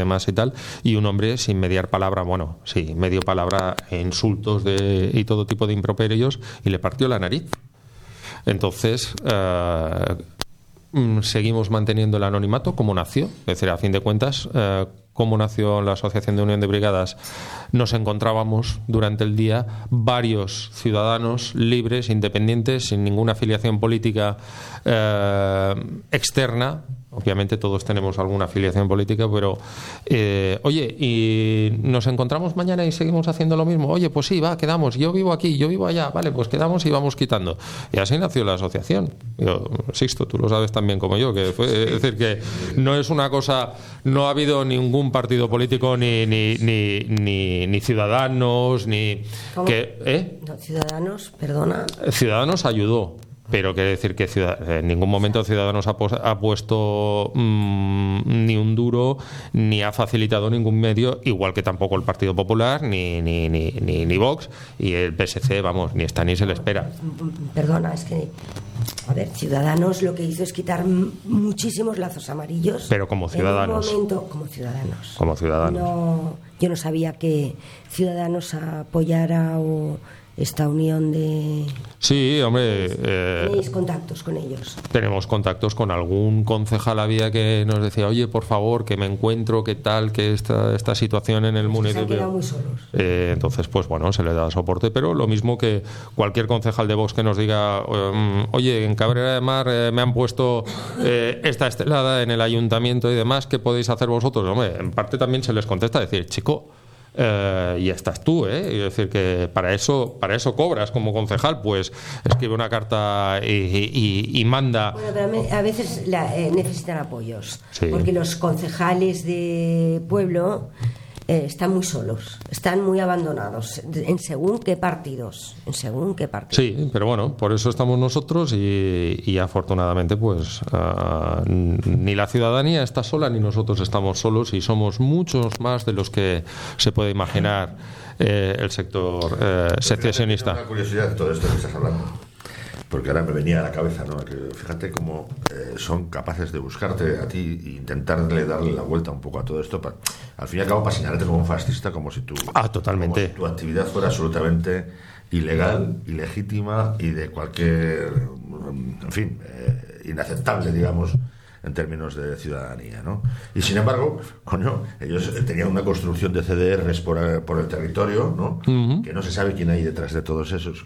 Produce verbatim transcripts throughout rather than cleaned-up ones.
demás y tal, y un hombre sin mediar palabra, bueno, sí, medio palabra, insultos de, y todo tipo de improperios, y le partió la nariz. Entonces, eh, seguimos manteniendo el anonimato como nació, es decir, a fin de cuentas, eh, cómo nació la Asociación de Unión de Brigadas. Nos encontrábamos durante el día varios ciudadanos libres, independientes, sin ninguna afiliación política eh, externa. Obviamente todos tenemos alguna afiliación política, pero eh, oye, ¿y nos encontramos mañana y seguimos haciendo lo mismo? Oye, pues sí, va, quedamos, yo vivo aquí, yo vivo allá, vale, pues quedamos y vamos quitando. Y así nació la asociación. Yo, Sixto, tú lo sabes tan bien como yo, que fue, es decir, que no es una cosa, no ha habido ningún partido político ni ni ni ni, ni Ciudadanos, ni ¿Cómo? que ¿eh? No, Ciudadanos, perdona. Ciudadanos ayudó. Pero quiere decir que en ningún momento Ciudadanos ha, ha puesto mmm, ni un duro, ni ha facilitado ningún medio, igual que tampoco el Partido Popular, ni, ni, ni, ni, ni Vox, y el P S C, vamos, ni está ni se le espera. Perdona, es que, a ver, Ciudadanos lo que hizo es quitar muchísimos lazos amarillos. Pero como Ciudadanos. En un momento, como Ciudadanos. Como Ciudadanos. No, yo no sabía que Ciudadanos apoyara o... esta unión de... Sí, hombre... Eh, ¿Tenéis contactos con ellos? Tenemos contactos con algún concejal había que nos decía, oye, por favor, que me encuentro, qué tal, que esta, esta situación en el pues municipio... Se han quedado muy solos. Eh, entonces, pues bueno, se le da soporte, pero lo mismo que cualquier concejal de Vox que nos diga, oye, en Cabrera de Mar eh, me han puesto eh, esta estelada en el ayuntamiento y demás, ¿qué podéis hacer vosotros? Hombre, en parte también se les contesta, decir, chico... Uh, y estás tú, ¿eh? Es decir, que para eso para eso cobras como concejal, pues escribe una carta y, y, y manda. Bueno, pero a veces la, eh, necesitan apoyos, sí. Porque los concejales de pueblo eh, están muy solos, están muy abandonados, en según qué partidos, en según qué partidos. Sí, pero bueno, por eso estamos nosotros y, y afortunadamente, pues uh, ni la ciudadanía está sola ni nosotros estamos solos y somos muchos más de los que se puede imaginar eh, el sector eh, secesionista. Una curiosidad de todo esto que estás hablando, porque ahora me venía a la cabeza, ¿no? Que fíjate cómo eh, son capaces de buscarte a ti e intentarle darle la vuelta un poco a todo esto, para, al fin y al cabo, para señalarte como un fascista, como si tu, ah, totalmente. Como si tu actividad fuera absolutamente ilegal, ilegítima y de cualquier, en fin, eh, inaceptable, digamos, en términos de ciudadanía, ¿no? Y sin embargo, coño, ellos tenían una construcción de C D Rs por, por el territorio, ¿no? Uh-huh. Que no se sabe quién hay detrás de todos esos.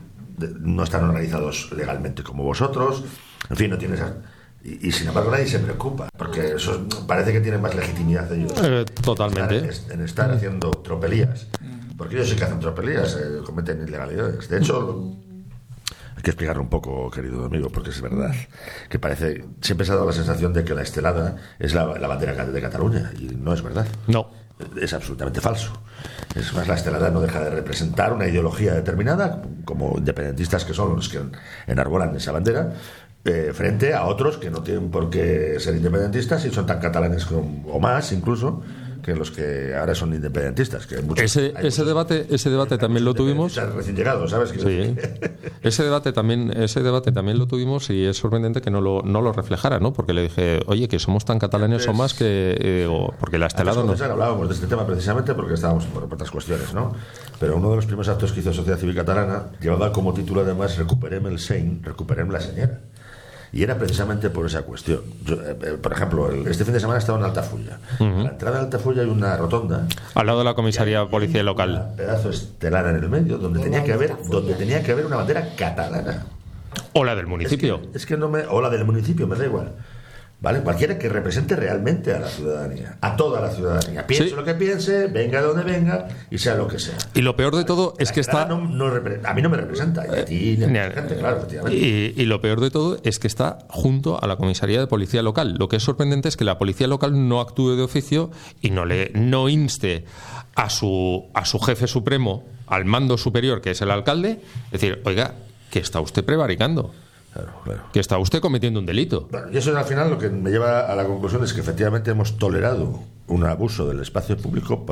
No están organizados legalmente como vosotros, en fin, no tienes... Y, y sin embargo nadie se preocupa, porque eso parece que tienen más legitimidad ellos. Eh, totalmente. En estar, en estar haciendo tropelías, porque ellos sí que hacen tropelías, eh, cometen ilegalidades. De hecho, hay que explicarlo un poco, querido amigo, porque es verdad que parece... Siempre se ha dado la sensación de que la estelada es la, la bandera de Cataluña, y no es verdad. No. Es absolutamente falso. Es más, la estelada no deja de representar una ideología determinada, como independentistas que son los que enarbolan esa bandera, eh, frente a otros que no tienen por qué ser independentistas y son tan catalanes como, o más incluso que los que ahora son independentistas. Que hay muchos, ese hay ese muchos, debate ese debate también lo tuvimos. Recién llegados, ¿sabes? Sí. Ese debate también ese debate también lo tuvimos y es sorprendente que no lo no lo reflejara, ¿no? Porque le dije, oye, que somos tan catalanes o más que eh, o, porque la estelada no. Hablábamos de este tema precisamente porque estábamos por, por otras cuestiones, ¿no? Pero uno de los primeros actos que hizo Sociedad Civil Catalana llevaba como título además Recuperem el Seny, Recuperem la señora. Y era precisamente por esa cuestión. Yo, eh, por ejemplo, el, este fin de semana estaba en Altafulla. Uh-huh. A la entrada de Altafulla hay una rotonda. Al lado de la comisaría de policía local. Un pedazo estelar en el medio donde tenía que haber, donde tenía que haber una bandera catalana. O la del municipio. Es que, es que no me, o la del municipio, me da igual. ¿Vale? Cualquiera que represente realmente a la ciudadanía, a toda la ciudadanía. Piense sí. lo que piense, venga de donde venga y sea lo que sea. Y lo peor de todo la es que está... No, no, a mí no me representa, y a ti, ni a, ni a gente, claro, efectivamente. Y, y lo peor de todo es que está junto a la comisaría de policía local. Lo que es sorprendente es que la policía local no actúe de oficio y no le no inste a su, a su jefe supremo, al mando superior, que es el alcalde, decir, oiga, que está usted prevaricando. Claro, claro. Que está usted cometiendo un delito. Bueno, y eso al final lo que me lleva a la conclusión es que efectivamente hemos tolerado un abuso del espacio público por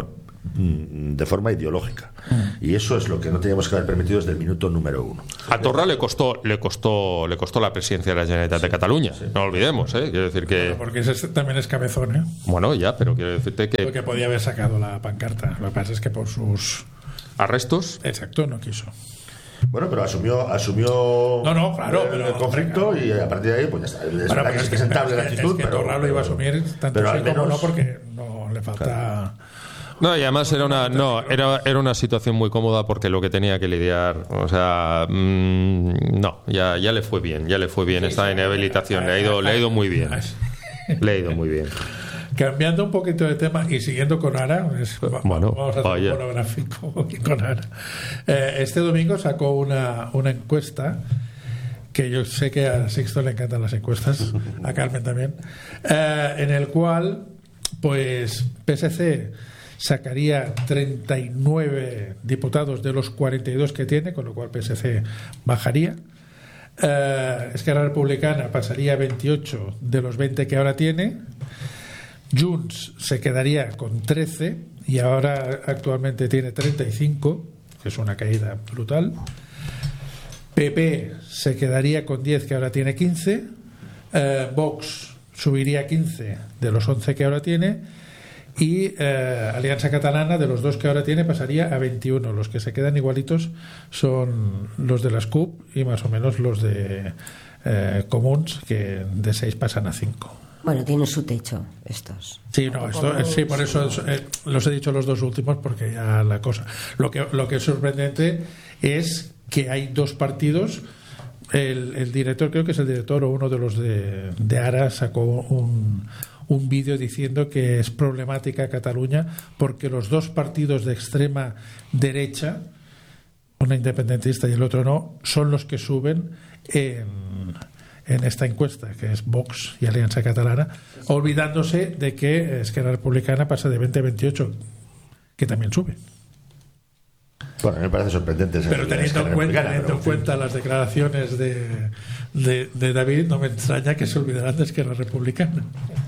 de forma ideológica. Y eso es lo que no teníamos que haber permitido desde el minuto número uno. A Torra le costó le costó le costó la presidencia de la Generalitat sí, de Cataluña, sí. No lo olvidemos, ¿eh? Quiero decir que bueno, porque ese también es cabezón, ¿eh? Bueno, ya, pero quiero decirte que porque podía haber sacado la pancarta. Lo que pasa es que por sus arrestos, exacto, no quiso. Bueno, pero asumió asumió no, no, claro, el, pero, el conflicto hombre, y a partir de ahí pues ya está. Es, bueno, verdad que es presentable la actitud, es que pero Torra lo iba a asumir tanto pero sí al menos, como no, porque no le falta claro. No, y además era una no era era una situación muy cómoda porque lo que tenía que lidiar, o sea, mmm, no, ya ya le fue bien, ya le fue bien esta inhabilitación, le ha ido le ha ido muy bien. Le ha ido muy bien. Cambiando un poquito de tema y siguiendo con Ara, es, bueno, vamos a hacer vaya. un monográfico con Ara. Eh, este domingo sacó una, una encuesta, que yo sé que a Sixto le encantan las encuestas, a Carmen también, eh, en el cual, pues, P S C sacaría treinta y nueve diputados de los cuarenta y dos que tiene, con lo cual P S C bajaría. Eh, Esquerra Republicana pasaría a veintiocho de los veinte que ahora tiene. Junts se quedaría con trece y ahora actualmente tiene treinta y cinco, que es una caída brutal. P P se quedaría con diez, que ahora tiene quince. eh, Vox subiría a quince de los once que ahora tiene. Y eh, Alianza Catalana, de los dos que ahora tiene, pasaría a veintiuno. Los que se quedan igualitos son los de las C U P y más o menos los de eh, Comuns, que de seis pasan a cinco. Bueno, tienen su techo estos. Sí, no, esto, sí, por eso eh, los he dicho los dos últimos, porque ya la cosa. Lo que, lo que es sorprendente es que hay dos partidos. El, el director, creo que es el director o uno de los de, de Ara, sacó un, un vídeo diciendo que es problemática Cataluña porque los dos partidos de extrema derecha, uno independentista y el otro no, son los que suben en, en esta encuesta, que es Vox y Alianza Catalana, olvidándose de que Esquerra Republicana pasa de veinte a veintiocho, que también sube. Bueno, me parece sorprendente. Pero teniendo en cuenta, teniendo en cuenta las declaraciones de, de, de David, no me extraña que se olvidaran de Esquerra Republicana.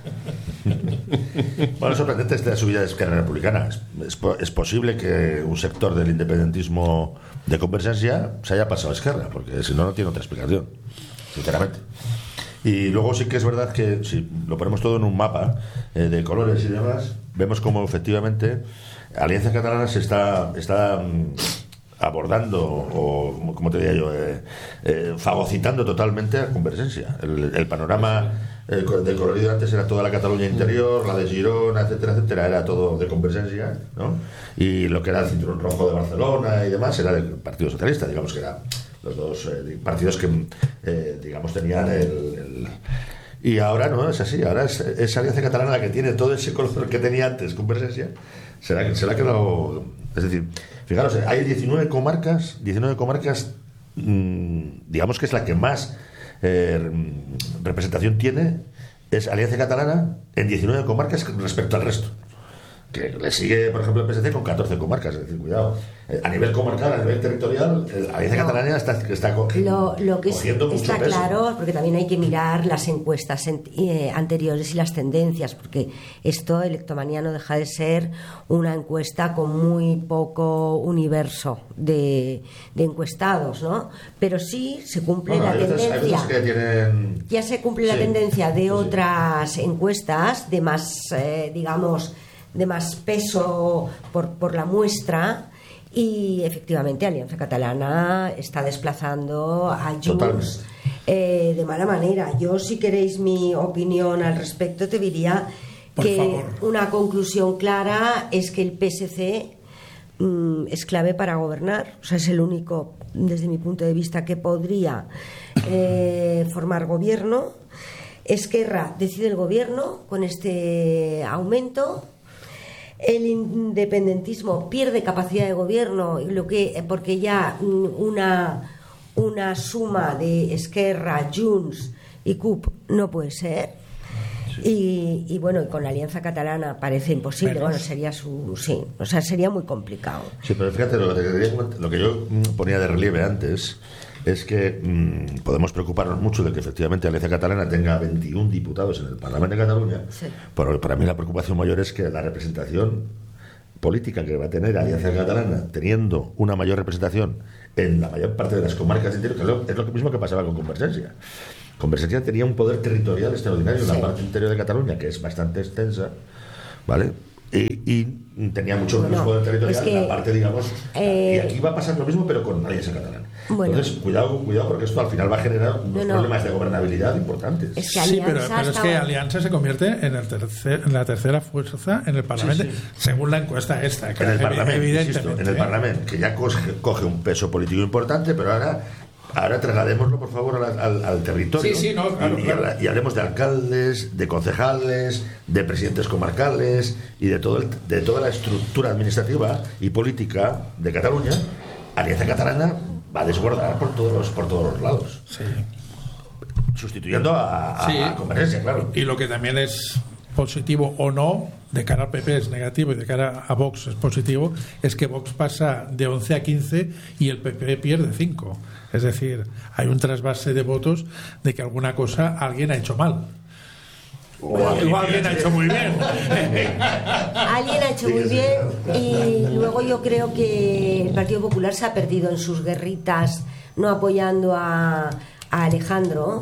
Bueno, es sorprendente esta subida de Esquerra Republicana. Es, es, es posible que un sector del independentismo de Convergencia se haya pasado a Esquerra, porque si no, no tiene otra explicación, sinceramente. Y luego sí que es verdad que si lo ponemos todo en un mapa eh, de colores y demás, vemos como efectivamente Alianza Catalana se está, está um, abordando o, como te diría yo, eh, eh, fagocitando totalmente a Convergencia. El, el panorama eh, del colorido antes era toda la Cataluña interior, la de Girona, etcétera, etcétera, era todo de Convergencia, ¿no? Y lo que era el Cinturón Rojo de Barcelona y demás era del Partido Socialista, digamos que eran los dos eh, partidos que, eh, digamos, tenían el, el y ahora no es así, ahora es, es Alianza Catalana la que tiene todo ese color que tenía antes Convergencia. Se le, se le ha quedado. Es decir, fijaros, hay diecinueve comarcas, diecinueve comarcas, mmm, digamos que es la que más eh, representación tiene, es Alianza Catalana en diecinueve comarcas respecto al resto. Que le sigue, por ejemplo, el P S C con catorce comarcas. Es decir, cuidado, a nivel comarcal, a nivel territorial, la Alianza no. Catalana está, está cogiendo, lo, lo que cogiendo es, mucho está peso. Claro, porque también hay que mirar las encuestas en, eh, anteriores y las tendencias, porque esto, Electomanía, no deja de ser una encuesta con muy poco universo de, de encuestados, ¿no? Pero sí se cumple bueno, la hay tendencia. Otras, hay otras que tienen... Ya se cumple sí, la tendencia de sí. otras encuestas de más, eh, digamos, de más peso por, por la muestra, y efectivamente Alianza Catalana está desplazando a Junts eh, de mala manera. Yo, si queréis mi opinión al respecto, te diría por que favor. Una conclusión clara es que el P S C mmm, es clave para gobernar, o sea, es el único, desde mi punto de vista, que podría eh, formar gobierno. Esquerra decide el gobierno con este aumento. El independentismo pierde capacidad de gobierno, lo que, porque ya una, una suma de Esquerra, Junts y C U P no puede ser. Sí. Y, y bueno, y con la Alianza Catalana parece imposible. Pero, bueno, sería su sí, o sea, sería muy complicado. Sí, pero fíjate, lo que, lo que yo ponía de relieve antes es que mmm, podemos preocuparnos mucho de que efectivamente Alianza Catalana tenga veintiún diputados en el Parlamento de Cataluña, sí. Pero para mí la preocupación mayor es que la representación política que va a tener Alianza Catalana, teniendo una mayor representación en la mayor parte de las comarcas del interior, que es lo, es lo mismo que pasaba con Convergencia. Convergencia tenía un poder territorial extraordinario sí. en la parte interior de Cataluña, que es bastante extensa, ¿vale? Y, y tenía mucho menos no, poder territorial es que, en la parte, digamos, eh, y aquí va a pasar lo mismo, pero con Alianza Catalana. Bueno, entonces, cuidado, cuidado, porque esto al final va a generar unos no, problemas de gobernabilidad importantes. Es que sí, pero, pero es que Alianza se convierte en, el tercer, en la tercera fuerza en el Parlamento, sí, sí. según la encuesta esta. Que en el Parlamento, evidentemente, insisto, en el ¿eh? Parlamento, que ya coge, coge un peso político importante, pero ahora... Ahora trasladémoslo, por favor, al, al, al territorio. Sí, sí, no, claro, y, claro. y hablemos de alcaldes, de concejales, de presidentes comarcales y de, todo el, de toda la estructura administrativa y política de Cataluña. Alianza Catalana va a desbordar por todos los, por todos los lados. Sí. Sustituyendo a, a, sí. a Convergencia, claro. Y lo que también es positivo o no, de cara al P P es negativo y de cara a Vox es positivo, es que Vox pasa de once a quince y el P P pierde cinco. Es decir, hay un trasvase de votos de que alguna cosa alguien ha hecho mal. O alguien, alguien ha hecho muy bien. Alguien ha hecho muy bien y luego yo creo que el Partido Popular se ha perdido en sus guerritas no apoyando a, a Alejandro,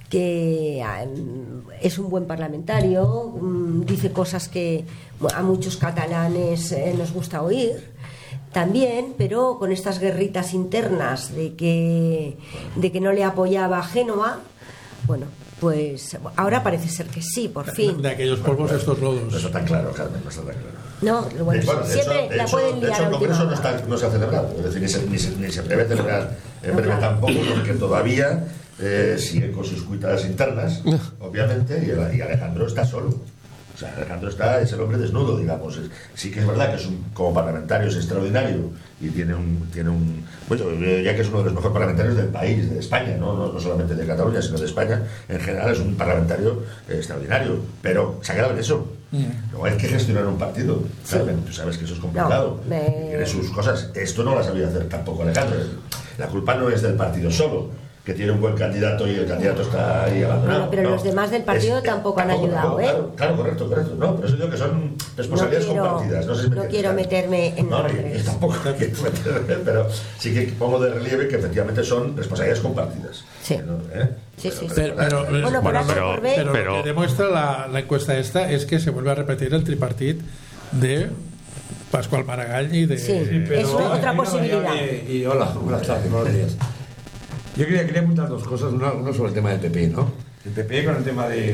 que es un buen parlamentario, dice cosas que a muchos catalanes nos gusta oír también, pero con estas guerritas internas de que de que no le apoyaba a Génova, bueno, pues ahora parece ser que sí, por fin. De aquellos polvos estos lodos. No está tan claro, Carmen, no está tan claro. No, bueno, de, bueno, de siempre hecho, la de pueden hecho, liar. De hecho, el Congreso no, está, no se ha celebrado, es decir, ni se, ni se, ni se prevé celebrar en breve tampoco, porque todavía eh, sigue con sus cuitas internas, obviamente, y, el, y Alejandro está solo. O sea, Alejandro está, es el hombre desnudo, digamos. Es, sí que es verdad que es un, como parlamentario es extraordinario y tiene un, tiene un, bueno, ya que es uno de los mejores parlamentarios del país, de España, ¿no? No, no solamente de Cataluña, sino de España, en general es un parlamentario eh, extraordinario, pero se ha quedado en eso. Mm. Luego hay que gestionar un partido, Carmen, sí. Tú sabes que eso es complicado, no, me... tiene sus cosas. Esto no lo ha sabido hacer tampoco Alejandro. La culpa no es del partido solo, que tiene un buen candidato y el candidato está ahí abandonado. Bueno, pero no, los demás del partido es, tampoco han tampoco, ayudado, no, ¿eh? Claro, claro, correcto, correcto. No, pero eso digo que son responsabilidades no quiero, compartidas. No, sé si me no quiero meterme en no, y, y tampoco quiero meterme, pero sí que pongo de relieve que efectivamente son responsabilidades compartidas. Sí. ¿No? ¿Eh? Sí, sí, pero, pero, pero, bueno, pero, pero, pero, pero, pero lo que demuestra la, la encuesta esta es que se vuelve a repetir el tripartit de Pascual Maragall y de... Sí, sí, pero, es otra posibilidad. Y, y hola, buenas tardes, buenos días. Yo quería, quería apuntar dos cosas, uno, uno sobre el tema del P P, ¿no? El P P con el tema de, de,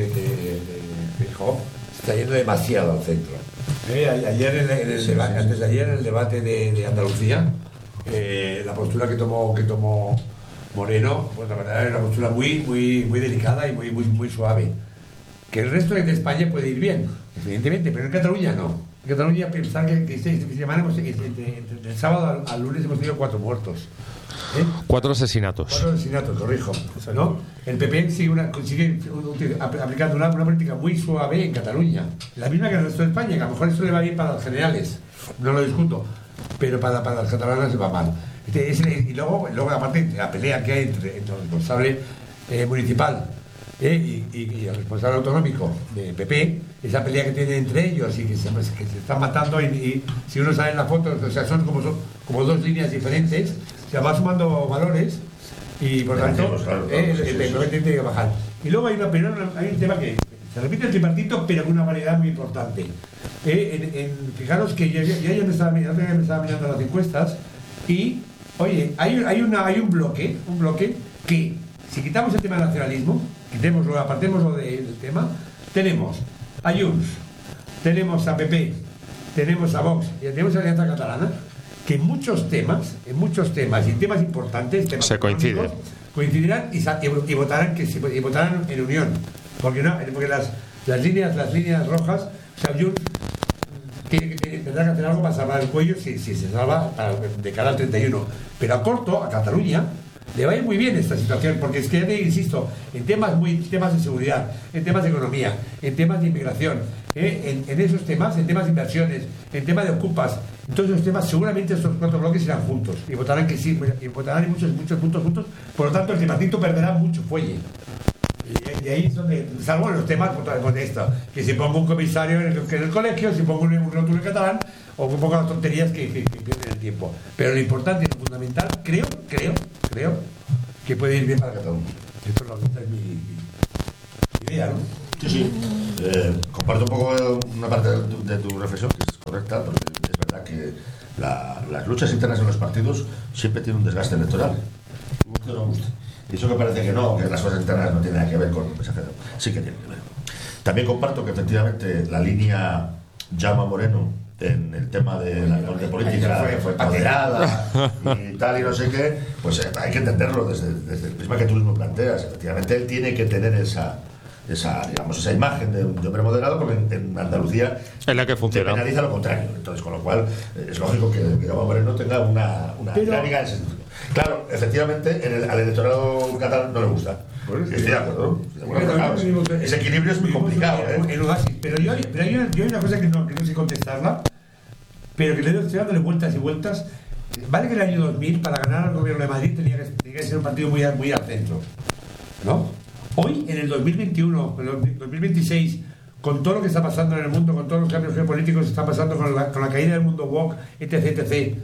de Feijóo está yendo demasiado al centro. Eh, ayer en el, en el sí, debate, sí, antes de ayer en el debate de, de Andalucía, eh, la postura que tomó que tomó Moreno, pues la verdad era una postura muy muy muy delicada y muy muy muy suave. Que el resto de España puede ir bien, evidentemente, pero en Cataluña no. En Cataluña pensar que, que este, este semana hemos, entre, entre el sábado al, al lunes hemos tenido cuatro muertos. ¿Eh? Cuatro asesinatos. Cuatro asesinatos, corrijo. ¿No? El P P sigue, una, sigue aplicando una, una política muy suave en Cataluña. La misma que en el resto de España, que a lo mejor esto le va bien para los generales. No lo discuto. Pero para, para los catalanes le va mal. Este, es, y luego, luego, aparte, la pelea que hay entre, entre el responsable eh, municipal eh, y, y, y el responsable autonómico de P P, esa pelea que tienen entre ellos y que se, que se están matando. Y, y si uno sale en la foto, o sea, son como, son como dos líneas diferentes. Se va sumando valores y por tanto claro, eh, sí, el, el, el, el tiene que bajar. Y luego hay, una, hay un tema que se repite el tripartito, pero con una variedad muy importante. Eh, en, en, fijaros que yo, yo, yo ya me estaba mirando, me estaba mirando las encuestas y, oye, hay, hay, una, hay un bloque, un bloque que, si quitamos el tema del nacionalismo, quitémoslo, apartémoslo de, del tema, tenemos a Junts, tenemos a P P, tenemos a Vox y tenemos a Alianza Catalana, que en muchos temas, en muchos temas y temas importantes, temas se coinciden, coincidirán y, y votarán que y votarán en unión, porque no, porque las, las líneas, las líneas rojas, o sea, Junts tiene que tendrá que hacer algo para salvar el cuello si, si se salva para, de cara al treinta y uno, pero a corto, a Cataluña le va a ir muy bien esta situación, porque es que ya te insisto, en temas muy temas de seguridad, en temas de economía, en temas de inmigración, eh, en, en esos temas, en temas de inversiones, en temas de ocupas, en todos esos temas, seguramente estos cuatro bloques irán juntos y votarán que sí, y votarán en muchos, muchos puntos juntos, por lo tanto el tripartito perderá mucho fuelle. Y, y ahí es donde, salvo en los temas pues, de esto, que si pongo un comisario en el, en el colegio, si pongo un, un rótulo en catalán, o que pongo las tonterías que, que, que pierden el tiempo. Pero lo importante y lo fundamental, creo, creo, creo, que puede ir bien para Cataluña. Esto es, lo, es mi, mi idea, ¿no? Sí, sí. Eh, comparto un poco una parte de tu, de tu reflexión, que es correcta, porque es verdad que la, las luchas internas en los partidos siempre tienen un desgaste electoral. Guste o no guste. Y eso que parece que no, que las cosas internas no tienen nada que ver con el mensaje, sí que tienen que ver. También comparto que efectivamente la línea Jaume Moreno en el tema de la de política fue, fue paterada y tal y no sé qué, pues eh, hay que entenderlo desde, desde el prisma que tú mismo planteas. Efectivamente él tiene que tener esa esa digamos esa imagen de un hombre moderado, porque en, en Andalucía es la que funciona, penaliza lo contrario. Entonces, con lo cual eh, es lógico que, que Jaume Moreno tenga una, una Pero, dinámica en ese sentido. Claro, efectivamente en el, al electorado catalán no le gusta. Estoy de acuerdo, estoy de acuerdo, claro, vivimos, ese equilibrio es muy complicado, en, ¿eh? en Oasis. Pero yo, pero hay una, yo hay una cosa que no, que no sé contestarla, pero que le estoy dándole vueltas y vueltas. Vale que en el año dos mil, para ganar al gobierno de Madrid, tenía que, tenía que ser un partido muy, muy al centro, ¿no? Hoy, en el dos mil veintiuno, en el dos mil veintiséis, con todo lo que está pasando en el mundo, con todos los cambios geopolíticos que está pasando, con la, con la caída del mundo woke, etc, etcétera,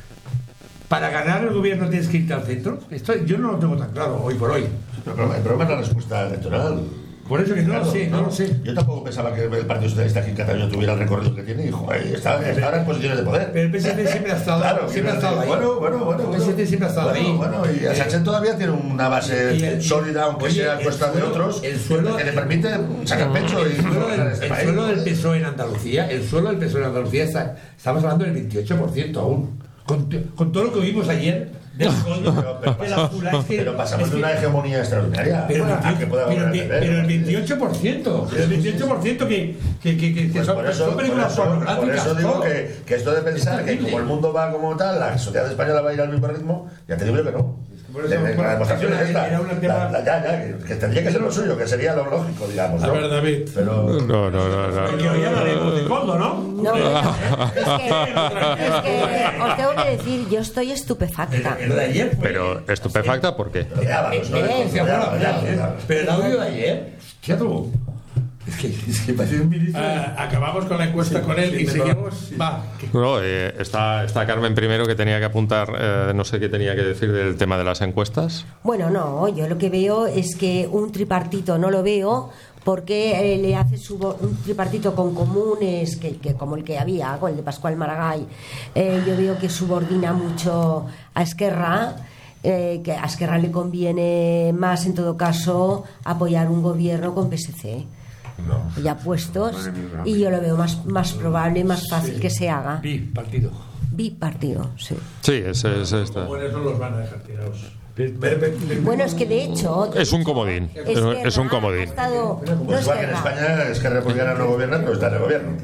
¿para ganar el gobierno tienes que irte al centro? Esto yo no lo tengo tan claro, hoy por hoy. Pero el problema es la respuesta electoral. Por eso que no Claro, lo sé, no, no lo sé. Yo tampoco pensaba que el Partido Socialista aquí en Cataluña tuviera el recorrido que tiene y joder, está, está ahora en posiciones de poder. Pero el P S C siempre ha estado, claro, siempre ha estado ahí. Bueno, bueno, bueno. El P S C siempre ha estado bueno, ahí. Bueno, y a Sánchez todavía tiene una base Y el- sólida, aunque oye, sea a el cuesta de suelo- otros, el suelo- que le permite sacar pecho y El suelo, del, gobernar este el país. suelo del P S O E en Andalucía, el suelo del P S O E en Andalucía está, estamos hablando del veintiocho por ciento aún. Con, con todo lo que vimos ayer del coldo, Pero, pero de la pasamos, fula, es que, pero pasamos es de que- una hegemonía extraordinaria. pero, el a que veintiocho, pueda pero, gobernar el- el P P. pero el veintiocho por ciento, el veintiocho por ciento que, que, que, que, que Pues son, por eso, son por películas eso, por pornográficas. eso digo todo. que, que esto de pensar que como el mundo va como tal, la sociedad española va a ir al mismo ritmo, ya te digo yo que no. Por eso, De- de- por- la demostración era- es esta. era un tema- La- la- ya, ya, que, que tendría que ser lo suyo, que sería lo lógico, digamos. A ¿no? ver, David. Pero, no, no, no, no. Que hoy hablaremos de coldo, ¿no? No, es que, es que os tengo que decir, yo estoy estupefacta. El de ayer fue... Pero estupefacta, ¿por qué? pero de Ábalos, ¿no? Eh, De se acuerda, Ábalos, ¿verdad? de Ábalos. Pero el audio de ayer, hostia tú. Es que, es que parece un ministro. Eh, acabamos con la encuesta con él sí, y me seguimos. sí. Va. No, eh, está, está Carmen primero, que tenía que apuntar, eh, no sé qué tenía que decir del tema de las encuestas. Bueno, no, yo lo que veo es que un tripartito no lo veo porque eh, le hace su, un tripartito con comunes, que, que como el que había, con el de Pascual Maragall, eh, yo veo que subordina mucho a Esquerra, eh, que a Esquerra le conviene más, en todo caso, apoyar un gobierno con P S C. No. Ya puestos, y yo lo veo más, más probable, más fácil que se haga. Bi, partido. Bipartido, sí. Sí, es, es, esta. Bueno, eso los van a dejar tirados. Bueno, es que de hecho... Es un comodín. Esquerra Es un ha comodín. estado- no Pues igual que en Esquerra. España es que Republicana no gobierna, pero está en el gobierno.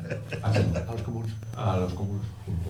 A los comunes. A los comunes.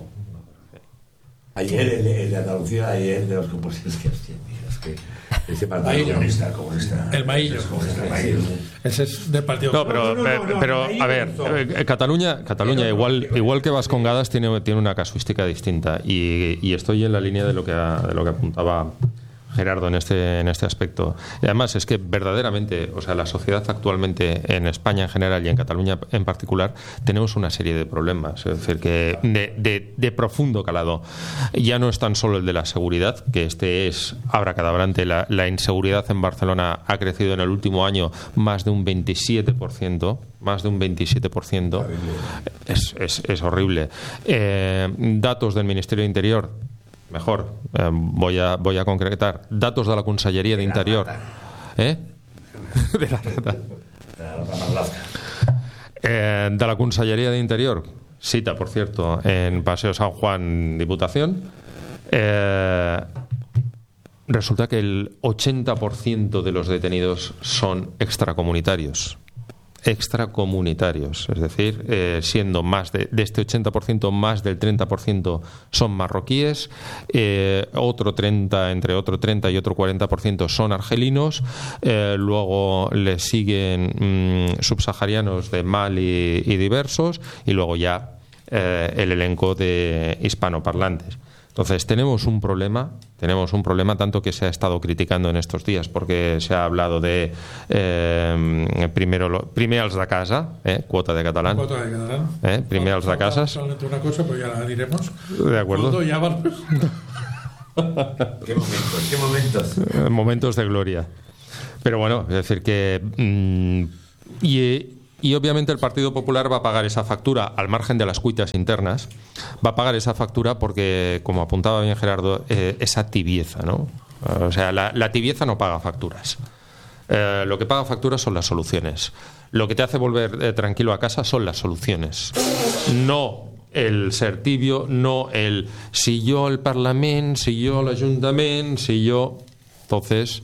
Ayer, el, el de Andalucía, ayer de los comunes, es que, hostia, tío, es que ese partido Maillo. comunista, comunista. El Maillo. Es comunista, el Maillo. Ese es del partido. No, pero, No, no, no, no, pero ahí a ver, me gustó. eh, Cataluña, Cataluña igual, igual que Vascongadas tiene, tiene una casuística distinta y, y estoy en la línea de lo que, ha- de lo que apuntaba Gerardo en este, en este aspecto. Y además es que verdaderamente, o sea, la sociedad actualmente en España en general y en Cataluña en particular, tenemos una serie de problemas, es decir, que de, de, de profundo calado. Ya no es tan solo el de la seguridad, que este es abracadabrante. La, la inseguridad en Barcelona ha crecido en el último año más de un veintisiete por ciento, más de un veintisiete por ciento. Es, es, es horrible. Eh, datos del Ministerio de Interior, mejor, eh, voy a voy a concretar datos de la Conselleria d'Interior, eh? de la rata. Eh, de la Conselleria d'Interior, cita por cierto en Paseo San Juan Diputación, eh, resulta que el ochenta por ciento de los detenidos son extracomunitarios. extracomunitarios, es decir, eh, siendo más de, de este ochenta por ciento, más del treinta por ciento son marroquíes, eh, otro treinta, entre otro treinta y otro cuarenta por ciento son argelinos, eh, luego le siguen mmm, subsaharianos de Mali y diversos, y luego ya eh, el elenco de hispanoparlantes. Entonces tenemos un problema, tenemos un problema tanto que se ha estado criticando en estos días, porque se ha hablado de eh, primero lo, primer als de casa, eh, cuota de catalán, Cuota de catalán. eh, primer als de casas. Solamente una cosa, pues ya la diremos. De acuerdo. Cuando ya vamos. Qué momentos, qué momentos. Eh, momentos de gloria. Pero bueno, es decir que mmm, y Y obviamente el Partido Popular va a pagar esa factura al margen de las cuitas internas. Va a pagar esa factura porque, como apuntaba bien Gerardo, eh, esa tibieza, ¿no? O sea, la, la tibieza no paga facturas. Eh, lo que paga facturas son las soluciones. Lo que te hace volver eh, tranquilo a casa son las soluciones. No el ser tibio, no el si yo el Parlament, si yo l'Ajuntament, si yo... Entonces,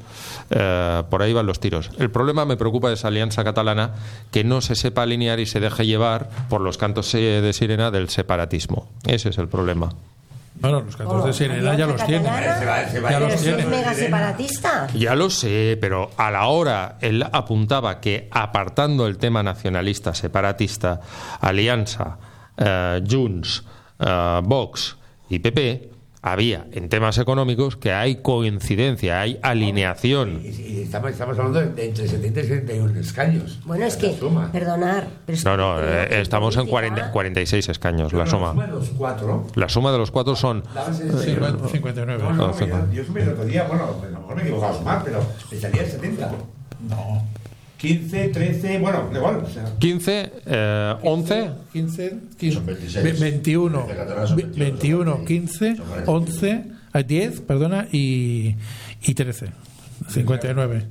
eh, por ahí van los tiros. El problema me preocupa de esa alianza catalana, que no se sepa alinear y se deje llevar por los cantos de sirena del separatismo. Ese es el problema. Bueno, los cantos Oh, de sirena ya los tienen. Se va, se va. Ya Pero los si es tienen. mega separatista. Ya lo sé, pero a la hora él apuntaba que, apartando el tema nacionalista, separatista, Alianza, eh, Junts, eh, Vox y P P, había en temas económicos que hay coincidencia, hay alineación. Y, y estamos, estamos hablando de entre setenta y setenta y uno escaños. Bueno, es La que, suma. perdonar. Pero es No, que no, creo eh, que estamos en política- cuarenta, cuarenta y seis escaños, la No, suma. de los cuatro. La suma de los cuatro son... Daba sesenta y nueve. cincuenta y nueve. No, no, Ah, yo, yo sumé el otro día, bueno, a lo mejor me he equivocado a sumar, pero me salía el setenta. No. quince, trece, bueno, da igual. O sea, quince, eh, once... quince, quince, Son veintiséis. veintiuno, De catalán son veintiocho, veintiuno, son quince, son cuarenta. once, hay diez, perdona, y, y trece. cincuenta y nueve.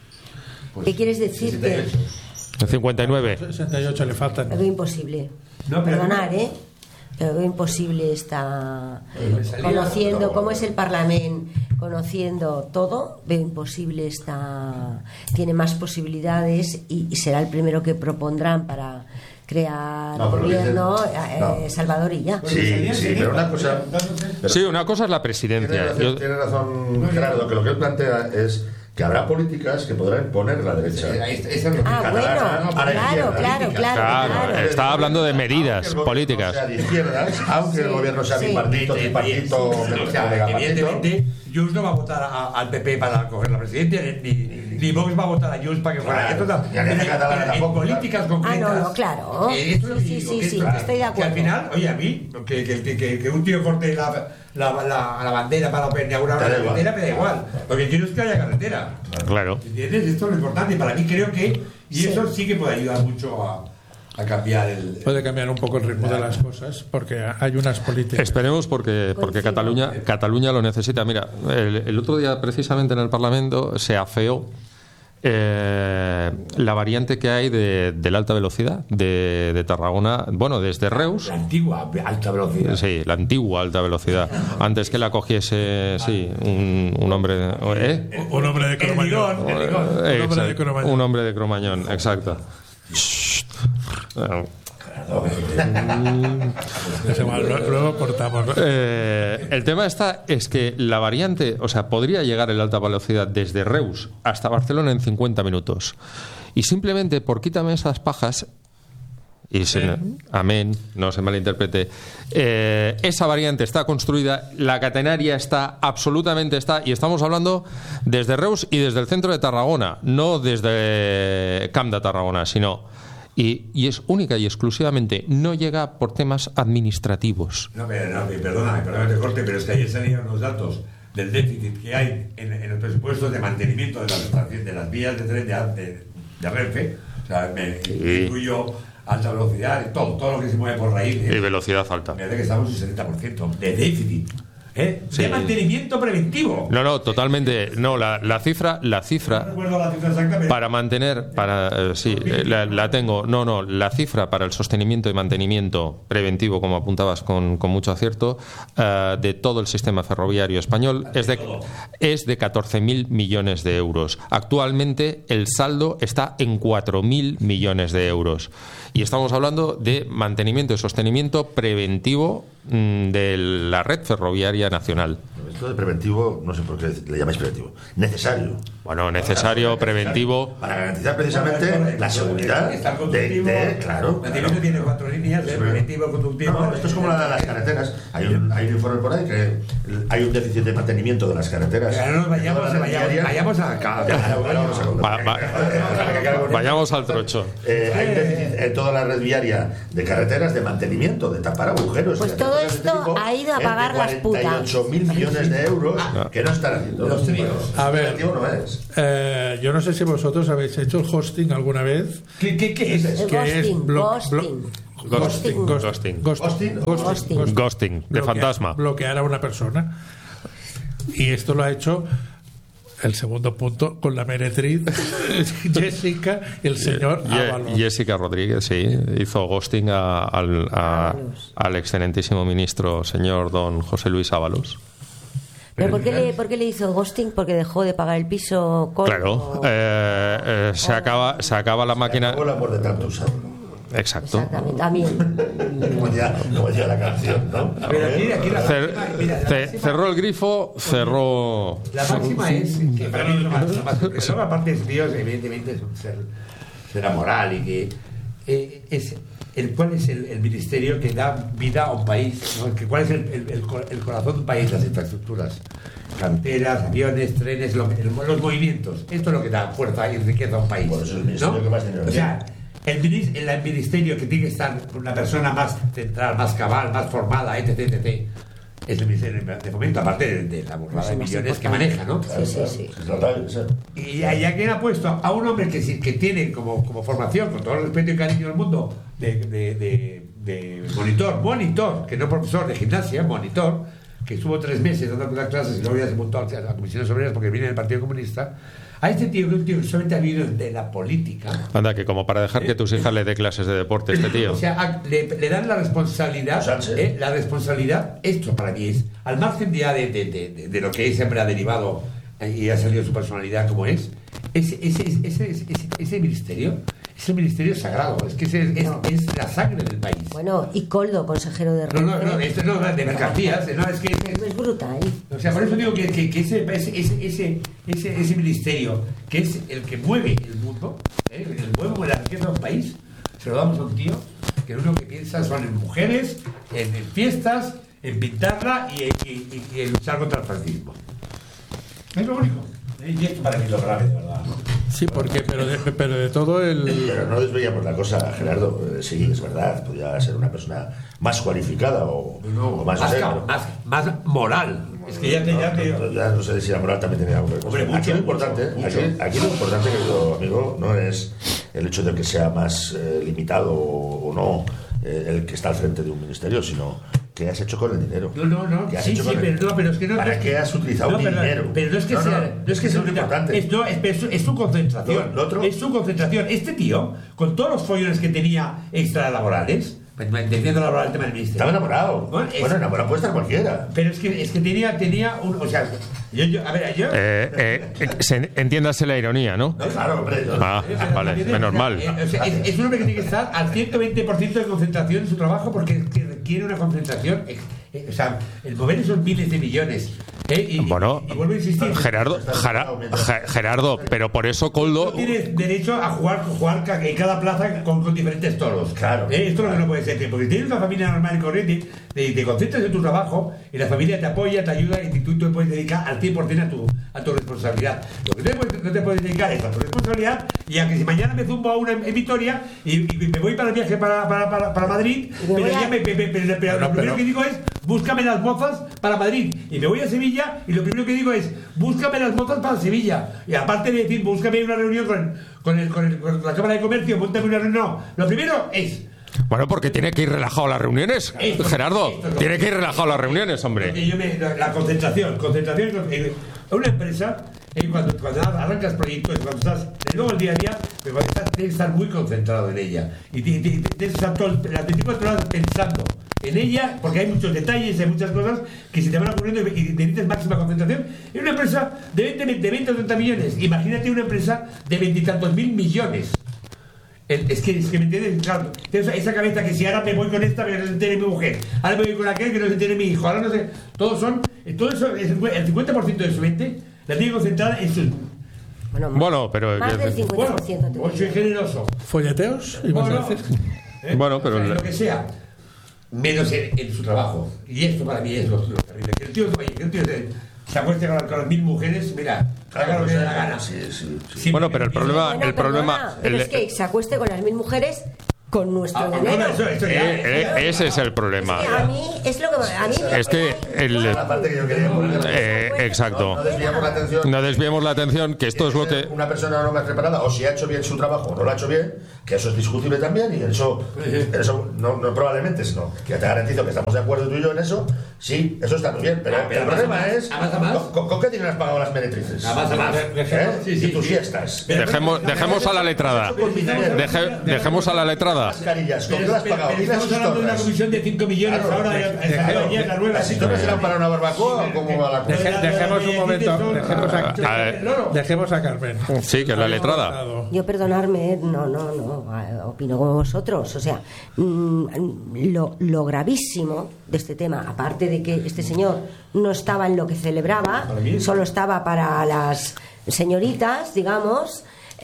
¿Qué quieres decir? Que sesenta y ocho. cincuenta y nueve. sesenta y ocho le faltan. lo veo imposible. No, pero- Perdonar, ¿eh? Pero veo imposible está me salía- conociendo cómo es el Parlamento, conociendo todo, veo imposible está tiene más posibilidades y, y será el primero que propondrán para crear No, pero gobierno dicen- eh, no. Salvador y ya. Sí, sí, pero una cosa... pero Sí, una cosa es la tiene presidencia. razón, Yo- tiene razón Gerardo, que lo que él plantea es que habrá políticas que podrá imponer la derecha. Ahí está, esa es lo que Ah, bueno, catalana, a la claro, izquierda. claro, claro, Claro, claro. estaba hablando de medidas Aunque el gobierno políticas. sea de izquierdas, aunque el Sí, gobierno sea sí. bipartito, tripartito, O sea, megapartito. evidentemente, Junts no va a votar a- al P P para coger la presidencia, ni, ni, ni Vox va a votar a Junts para que fuera. Claro, Esto no- y Alianza pero- Catalana pero en tampoco, políticas claro. concretas. Ah, no, no, claro. eh, esto es lo Sí, que sí, digo, sí, que sí, esto- estoy de Que acuerdo. al final, oye, a mí, que, que, que, que- que un tío corte la, la, la, la bandera para inaugurar Te da una igual. carretera, me da igual. Lo que quiero es que haya carretera. Claro. ¿Entiendes? Esto es lo importante. Y para mí creo que. Y Sí. eso sí que puede ayudar mucho a, a cambiar el. Puede cambiar un poco el ritmo de las cosas porque hay unas políticas. Esperemos porque, porque Coincido. Cataluña, Cataluña lo necesita. Mira, el, el otro día precisamente en el Parlamento se afeó eh, la variante que hay de, de la alta velocidad de, de Tarragona, bueno, desde Reus. La antigua alta velocidad. Sí, la antigua alta velocidad. Antes que la cogiese, sí, un, un hombre. ¿Eh? Un hombre de El Cromañón. ligón, el ligón. Un hombre de Exacto, Cromañón. un hombre de Cromañón, exacto. Es igual, lo- luego cortamos. ¿no? Eh, el tema está es que la variante, o sea, podría llegar en alta velocidad desde Reus hasta Barcelona en cincuenta minutos. Y simplemente por quítame esas pajas, y se- amén, no se malinterprete, eh, esa variante está construida, la catenaria está, absolutamente está, y estamos hablando desde Reus y desde el centro de Tarragona, no desde Camp de Tarragona, sino... Y, y es única y exclusivamente, no llega por temas administrativos. No, pero, no, pero perdóname, perdóname que te corte, pero es que ayer salían los datos del déficit que hay en, en el presupuesto de mantenimiento de las, estaciones- de las vías de tren de, de, de Renfe. O sea, me Sí. incluyo alta velocidad y todo, todo lo que se mueve por raíz. Y velocidad alta. Me parece que estamos en un setenta por ciento de déficit. ¿Eh? Sí. De mantenimiento preventivo. No, no, totalmente. No, la, la cifra, la No cifra recuerdo la cifra exacta, pero para mantener, para eh, sí, eh, la, la tengo. No, no, la cifra para el sostenimiento y mantenimiento preventivo, como apuntabas con, con mucho acierto, eh, de todo el sistema ferroviario español es de es de catorce mil millones de euros. Actualmente el saldo está en cuatro mil millones de euros. Y estamos hablando de mantenimiento y sostenimiento preventivo mm, de la red ferroviaria nacional. Esto de preventivo, no sé por qué le llamáis preventivo. Necesario. Bueno, necesario, preventivo. Para garantizar precisamente la seguridad de, de claro. El mantenimiento tiene cuatro líneas, el preventivo, conductivo. No, esto es como la de las carreteras. Hay un, hay un informe por ahí que hay un déficit de mantenimiento de las carreteras. Pero no nos vayamos, vayamos, vayamos a Va- va- Vayamos al trocho. Eh, hay un déficit en toda la red viaria de carreteras de mantenimiento, de tapar agujeros. Pues y todo hacer cosas de esto este tipo, ha ido a es de pagar las putas. cuarenta y ocho mil millones de euros que no están haciendo. Los tríos. A ver. Preventivo no es. Eh, yo no sé si vosotros habéis hecho el hosting alguna vez. ¿Qué, qué, qué es eso? El que ghosting, es blo- ghosting. blo- Ghosting. Ghosting. Ghosting. Ghosting. Ghosting. Ghosting. Ghosting, de Bloquear- fantasma. Bloquear a una persona. Y esto lo ha hecho el segundo punto con la meretriz Jessica, el señor Ye- Ábalos. Jessica Rodríguez, sí, hizo ghosting a- al, a- Ábalos. al excelentísimo ministro señor don José Luis Ábalos. ¿Pero por qué, le, por qué le hizo ghosting? ¿Porque dejó de pagar el piso con...? Claro, eh, eh, se, acaba, se acaba la máquina. Acabó el amor de tanto usarlo. Exacto. Exactamente, también. Como decía, como decía la canción, ¿no? Pero aquí, aquí la Cer- máxima, mira, la ce- máxima- cerró el grifo, cerró. La máxima es que para mí es lo más, lo más porque luego, aparte de Dios, evidentemente es un ser, ser amoral y que eh, es el cuál es el, el ministerio que da vida a un país, ¿no? Que cuál es el, el, el cor- el corazón de un país, las infraestructuras, canteras, aviones, trenes, lo- el- los movimientos. Esto es lo que da fuerza y riqueza a un país. Por eso es el ministerio ¿no? que más dinero O sea, el, minis- el ministerio que tiene que estar con una persona más central, más cabal, más formada, etc, etcétera, es el Ministerio de Fomento, aparte de, de la burrada de Es más millones que importante. maneja, ¿no? Sí, sí, sí. Es total, es el- Y ya quien ha puesto a un hombre que, sí- que tiene como, como formación, con todo el respeto y cariño del mundo, de, de, de, de monitor, monitor, que no profesor de gimnasia, monitor, que estuvo tres meses dando las clases y luego ya se montó a las comisiones obreras porque viene del Partido Comunista, a este tío, que es un tío que solamente ha vivido de la política. Anda, que como para dejar que tus hijas le dé clases de deporte este tío. O sea, a- le, le dan la responsabilidad, Sánchez. eh, la responsabilidad, esto para mí es, al margen ya de, de, de, de, de lo que siempre ha derivado eh, y ha salido su personalidad como es, ese, ese, ese, ese, ese, ese ministerio es el ministerio sagrado, es que es, es, es la sangre del país. Bueno, y Coldo, consejero de No, no, no, Renfe. esto no, de mercancías, no, es que es, Es brutal. o sea, por eso digo que, que, que ese, ese, ese, ese, ese ministerio, que es el que mueve el mundo, ¿eh? el mueve la riqueza de un país, se lo damos a un tío que lo único que piensa son en mujeres, en, en fiestas, en pintarla y, y, y, y en luchar contra el fascismo. Es lo único. Y esto para mí es lo grave, de verdad. Sí, porque, pero de, pero de todo el. Pero no desveíamos la cosa, Gerardo. Eh, Sí, es verdad, podría ser una persona más cualificada o, o más, Más, no sé, ca- pero- más, más moral. Es que ya te, ya te- No, no, ya no sé si la moral también tenía algo que ver. Hombre, aquí mucho, lo importante, mucho, aquí, mucho. aquí lo importante, querido amigo, no es el hecho de que sea más eh, limitado o, o no eh, el que está al frente de un ministerio, sino qué has hecho con el dinero. No, no, no. ¿Qué has Sí, hecho sí, con el- pero, no, pero es que no. ¿Para no es qué que- has utilizado no, pero, dinero? Pero no es que No, no, sea. No, es que eso sea es lo importante. Es, no, es, es, su- es su concentración. Lo- lo otro- Es su concentración. Este tío, con todos los follones que tenía extralaborales, entendiendo laboral el tema del ministerio. Estaba enamorado. Bueno, es- Bueno, enamorado puede estar cualquiera. Pero es que, es que tenía, tenía un. O sea, yo, yo, a ver, yo. Eh, eh, eh, se- entiéndase la ironía, ¿no? No, claro, hombre. yo- Ah, vale, menos mal. Eh, o sea, es, es un hombre que tiene que estar al ciento veinte por ciento de concentración en su trabajo porque es que requiere una concentración. eh, eh, o sea, el mover esos miles de millones. eh, y, Bueno, y, y vuelvo a insistir. Gerardo, Jara- Ge- Gerardo, pero por eso No Coldo. tienes derecho a jugar, jugar ca- en cada plaza con, con diferentes toros. Claro. Eh, Esto es lo que no puede ser. Porque tienes una familia normal y corriente, te, te concentras en tu trabajo y la familia te apoya, te ayuda y tú te puedes dedicar al cien por ciento a tu, a tu responsabilidad. Lo que no te, puedes, no te puedes dedicar es a tu responsabilidad y a que si mañana me zumbo a una en, en Vitoria y, y me voy para el viaje para, para, para, para Madrid, Y me pero voy ya a- me, me- me- pero- pero Bueno, lo primero pero- que digo es búscame las mozas para Madrid y me voy a Sevilla y lo primero que digo es búscame las mozas para Sevilla y aparte de decir búscame una reunión con, con, el, con, el- con la Cámara de Comercio, montame una reunión, no, lo primero es Bueno, porque tiene que ir relajado a las reuniones. Esto- Gerardo, esto es lo- tiene que ir relajado a las reuniones, hombre. que yo me- la, la concentración, concentración eh, una empresa eh, cuando, cuando arrancas proyectos, cuando estás de nuevo el día a día, pero cuando estás, tienes que estar muy concentrado en ella y ti- ti- ti- tienes que estar todo el- las veinticuatro horas pensando en ella porque hay muchos detalles, hay muchas cosas que se te van ocurriendo y y necesitas máxima concentración. En una empresa de veinte, de veinte o treinta millones, imagínate una empresa de veintitantos mil millones. El- es, que, es que me entiendes, claro, tengo esa, esa cabeza que si ahora me voy con esta, que no se entere mi mujer, ahora me voy con aquel, que no se entere mi hijo, ahora no sé, todos son todo eso, el cincuenta por ciento de su mente la tiene concentrada en sus... Bueno, más, Bueno, pero- más del cincuenta por ciento. Bueno, te soy diría. generoso. ¿Folleteos? ¿Y vas a Bueno, decir? ¿eh? Bueno, pero O sea, el- lo que sea, menos en, en su trabajo. Y esto para mí es lo, lo terrible. Que el tío, oye, que el tío se, se acueste con, con las mil mujeres, mira, haga lo que le dé la gana. Sí, sí, sí. Sí, Bueno, pero el problema, Bueno, el problema, perdona, pero el- es que se acueste con las mil mujeres con nuestro Ah, dinero. no, eso, eso ya, eh, eh, ese es el problema. Es que a mí es lo que a mí me Es que el, La parte que yo quería poner. eh, exacto. No desviamos la atención. No desviemos la atención, que esto es lo que Una persona no más preparada, o si ha hecho bien su trabajo o no lo ha hecho bien, que eso es discutible también, y eso, eso no, no probablemente, sino que te garantizo que estamos de acuerdo tú y yo en eso. Sí, eso está muy bien, pero, Ah, pero el más, problema más, es más, más. ¿con, con, con qué dinero has pagado las meretrices? A más, a más. ¿Eh? Sí, sí, y tus sí. siestas. dejemos, dejemos a la letrada. Deje- dejemos a la letrada. Mascarillas, ¿con Pero, qué las has pero, pagado? pero Y las estamos hablando de una historias. comisión de cinco millones Claro, ahora. de- ya- de- ya- claro, ya- la nueva. ¿Las historias serán para una barbacoa o cómo va la cosa? Deje- dejemos un momento, dejemos a, A ver. dejemos a Carmen. Sí, que es la letrada. Yo perdonarme, no, no, no, eh, opino como vosotros. O sea, mm, lo, lo gravísimo de este tema, aparte de que este señor no estaba en lo que celebraba, solo estaba para las señoritas, digamos,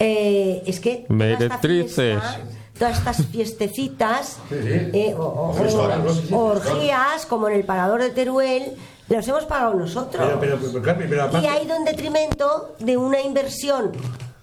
eh, es que toda esta Meretrices. fiesta, todas estas fiestecitas, Sí, sí. eh, o, o- o- orgías, como en el Parador de Teruel, los hemos pagado nosotros. Pero, pero, pero, Carmen, pero aparte- Y ha ido en detrimento de una inversión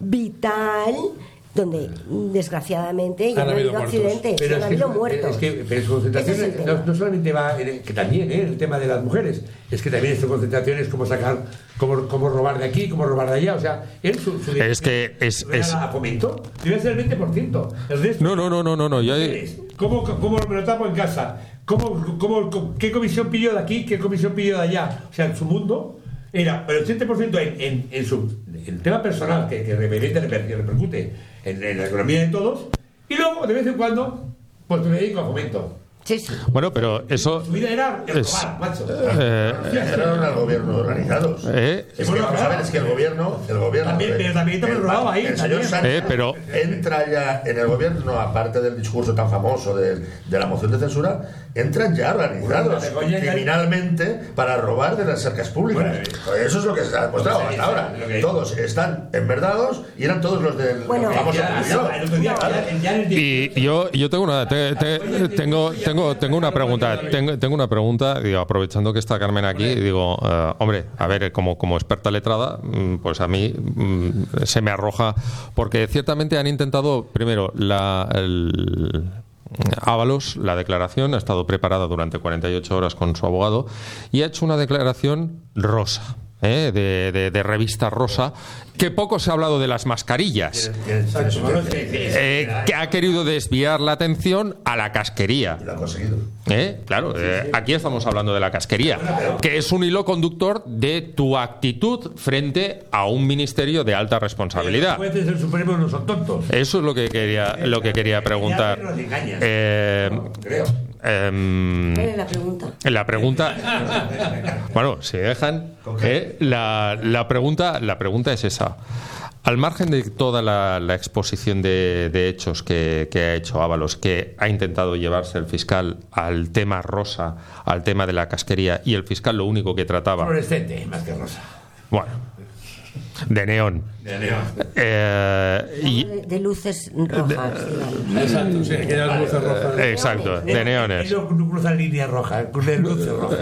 vital donde desgraciadamente ya Han no ha habido habido muertos. accidentes, Pero no es ha que, habido muertos. es que pero su concentración Ese es el no, tema. no solamente va en el, que también ¿eh? el tema de las mujeres, es que también su concentración es como sacar, como, como robar de aquí, como robar de allá. O sea, él su, su Es que es- ¿no era es- a fomento, debe ser el veinte por ciento. El resto, No, no, no, no, no, no. Yo, ¿Cómo, ¿Cómo me lo tapo en casa? ¿Cómo, cómo, ¿Qué comisión pidió de aquí? ¿Qué comisión pidió de allá? O sea, en su mundo era el ochenta por ciento en, en, en su en el tema personal que, que, repercute, que repercute en, en la economía de todos, y luego, de vez en cuando, pues me dedico a fomento. Sí, sí. bueno, pero eso. Su vida era el Es- robar, macho. eh, Eran al gobierno organizados. eh, Es que, vamos a ver, es que el gobierno, el gobierno También- pero también te el- lo robaba ahí, el señor también. Sánchez Eh, pero- entra ya en el gobierno, aparte del discurso tan famoso de, de la moción de censura, entran ya organizados Bueno, Begoña ya- criminalmente para robar de las arcas públicas. Bueno, Eso es lo que se ha demostrado pues, hasta ahora. lo que- Todos están enverdados y eran todos los del Bueno, famoso Ya, comunicado. el otro día, ya- ya en el- Y yo, yo tengo una te- te- tengo, tengo, tengo una pregunta. Tengo, tengo una pregunta, digo, aprovechando que está Carmen aquí, digo, eh, hombre, a ver, como, como experta letrada, mm, pues a mí mm, se me arroja, porque ciertamente han intentado, primero, la el, Ábalos, la declaración ha estado preparada durante cuarenta y ocho horas con su abogado y ha hecho una declaración rosa. ¿eh? De, de, de revista rosa, que poco se ha hablado de las mascarillas, Exacto, bueno, sí, sí, sí. eh, que ha querido desviar la atención a la casquería. Y lo ha conseguido. ¿Eh? Claro, eh, aquí estamos hablando de la casquería, que es un hilo conductor de tu actitud frente a un ministerio de alta Los responsabilidad. jueces del Supremo no son tontos. Eso es lo que quería, lo que quería preguntar. Nos engañan. Eh, Creo. em, ¿Cuál es la pregunta? la pregunta, bueno, si dejan, eh, la, la pregunta, la pregunta es esa. Al margen de toda la, la exposición de, de hechos que, que ha hecho Ábalos, que ha intentado llevarse el fiscal al tema rosa, al tema de la casquería, y el fiscal lo único que trataba, Fluorescente, más que rosa. bueno, de neón. De neón. Eh, y, De, de luces rojas, digamos. Exacto, sí, aquellas luces rojas. exacto, de neones. Él no no cruza línea roja, cruza luces rojas.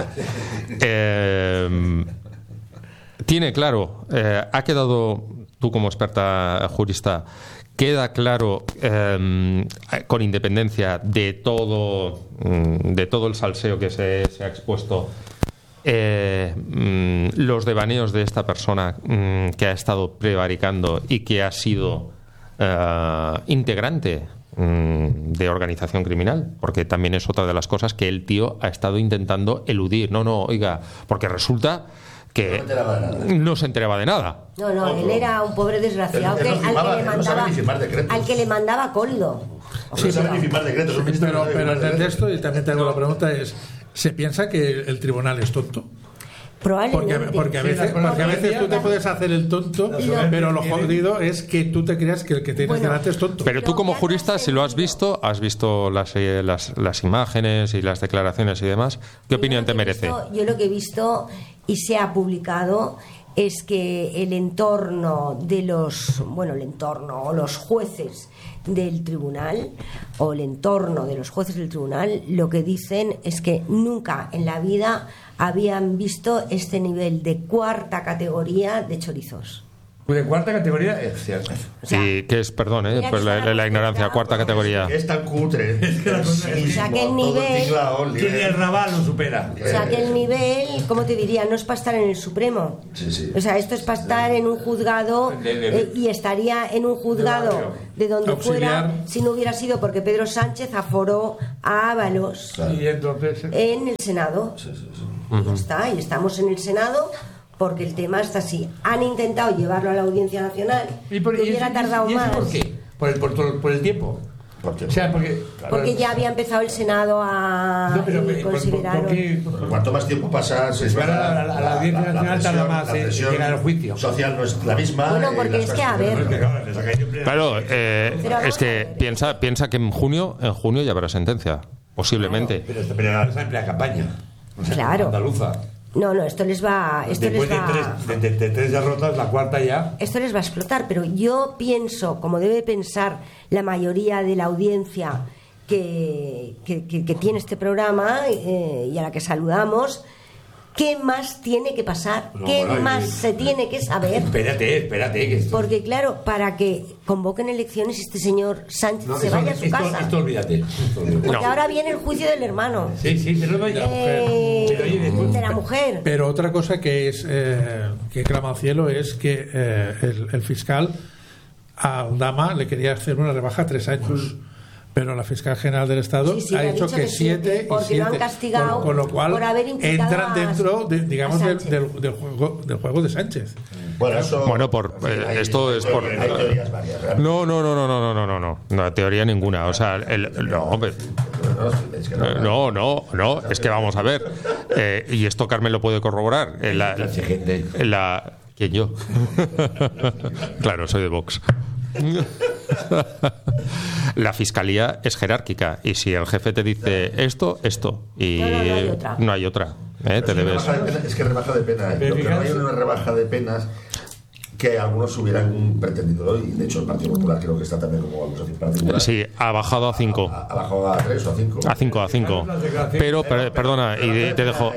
Eh, tiene claro, eh, ha quedado, tú como experta jurista, queda claro, eh, con independencia de todo, mm, de todo el salseo que se, se ha expuesto, eh, mm, los devaneos de esta persona mm, que ha estado prevaricando y que ha sido eh, integrante mm, de organización criminal, porque también es otra de las cosas que el tío ha estado intentando eludir. No, no, oiga, porque resulta que No me enteraba de nada. no se enteraba de nada. No, no, él era un pobre desgraciado Él- que, él no firmaba, al, que le él no sabe mandaba, ni firmar decretos. al que le mandaba coldo. No saben ni firmar decretos. un ministro Pero, no sabe pero firmar el decretos. esto, y también te hago la pregunta, es: ¿se piensa que el tribunal es tonto? Porque, Probablemente. porque, a Sí, veces, la porque a veces tú te puedes hacer el tonto, soberbia pero lo que- jodido es que tú te creas que el que tienes Bueno, delante es tonto. Pero tú Lo como que ha jurista, si lo has visto, has visto las, eh, las, las imágenes y las declaraciones y demás, ¿qué Yo opinión lo te que he merece? visto- yo lo que he visto y se ha publicado es que el entorno de los, bueno, el entorno o los jueces del tribunal o el entorno de los jueces del tribunal lo que dicen es que nunca en la vida habían visto este nivel de cuarta categoría de chorizos. De cuarta categoría es cierto. O sea, ¿Y qué es, perdón, eh, mira por que la, está la ignorancia, cuarta categoría? Es tan cutre. Es que la cosa es- O sea, que el nivel- Que ni el Raval lo supera. O sea, que el nivel, ¿cómo te diría? No es para estar en el Supremo. Sí, sí. O sea, esto es para estar en un juzgado eh, y estaría en un juzgado de donde Auxiliar. fuera si no hubiera sido porque Pedro Sánchez aforó a Ábalos Claro. Y entonces. en el Senado. Y ya está, y estamos en el Senado porque el tema está así. Han intentado llevarlo a la Audiencia Nacional y por- y hubiera eso- tardado y eso más. ¿Por qué? Por el, por, todo- por el tiempo. ¿Por qué? O sea, porque. Porque ya había empezado el Senado a No, pero, y pero, ¿por, por, consideraron- por qué? Pero cuanto más tiempo pasa, se Pues claro, va- la- la- la Audiencia Nacional tarda presión- más la en presión llegar al juicio. social no es la misma. Bueno, y porque las es que, cosas a ver, funcionan Porque, mejor. claro, les ha caído en plena- Claro, eh, Pero vamos es que a ver. piensa, piensa que en junio, en junio ya habrá sentencia, posiblemente. Pero esta pelea está en plena campaña. O sea, Claro. Andaluza. No, no, esto les va, esto Después les de va, tres, de, de- de tres derrotas, la cuarta ya. esto les va a explotar. Pero yo pienso, como debe pensar la mayoría de la audiencia que, que, que- que tiene este programa eh, y a la que saludamos, ¿qué más tiene que pasar? No, ¿Qué bueno, más y- se tiene que saber? Espérate, espérate. Que esto, Porque claro, para que convoquen elecciones este señor Sánchez no, se esto- vaya a su esto- casa. Esto olvídate. Esto olvídate. Porque No. ahora viene el juicio del hermano, Sí, sí, pero no eh, Pero oye, después- de la mujer. Pero otra cosa que es eh, que clama al cielo es que eh, el, el fiscal a Aldama le quería hacer una rebaja a tres años. Pero la fiscal general del Estado Sí, sí, ha le ha dicho dicho que que siete, siete y porque lo han siete. castigado Con, con lo cual por haber implicado entran a- dentro, de, digamos, a del, Sánchez. del, del juego, del juego de Sánchez. Bueno, eso, Bueno, por- en fin, eh, hay- esto es hay- por- hay teorías varias, realmente. No, no, no, no, no, no, no, no, no, no, teoría ninguna. O sea, el, no, hombre, No, es que no, eh, no, no, no, es que vamos a ver. Eh, y esto Carmen lo puede corroborar. En la, en la- ¿Quién yo? Claro, soy de Vox. La fiscalía es jerárquica y si el jefe te dice esto, esto y No, no, no hay otra. no hay otra, ¿eh? Te Es, debes. rebaja de pena- es que rebaja de pena. Pero Lo que no hay fijaros- una rebaja de penas que algunos hubieran pretendido, y de hecho el Partido Popular creo que está también como acusación particular. Sí, ha bajado a cinco. Ha, ha bajado a tres o a cinco. A cinco, a cinco. Pero, per- perdona, y te dejo.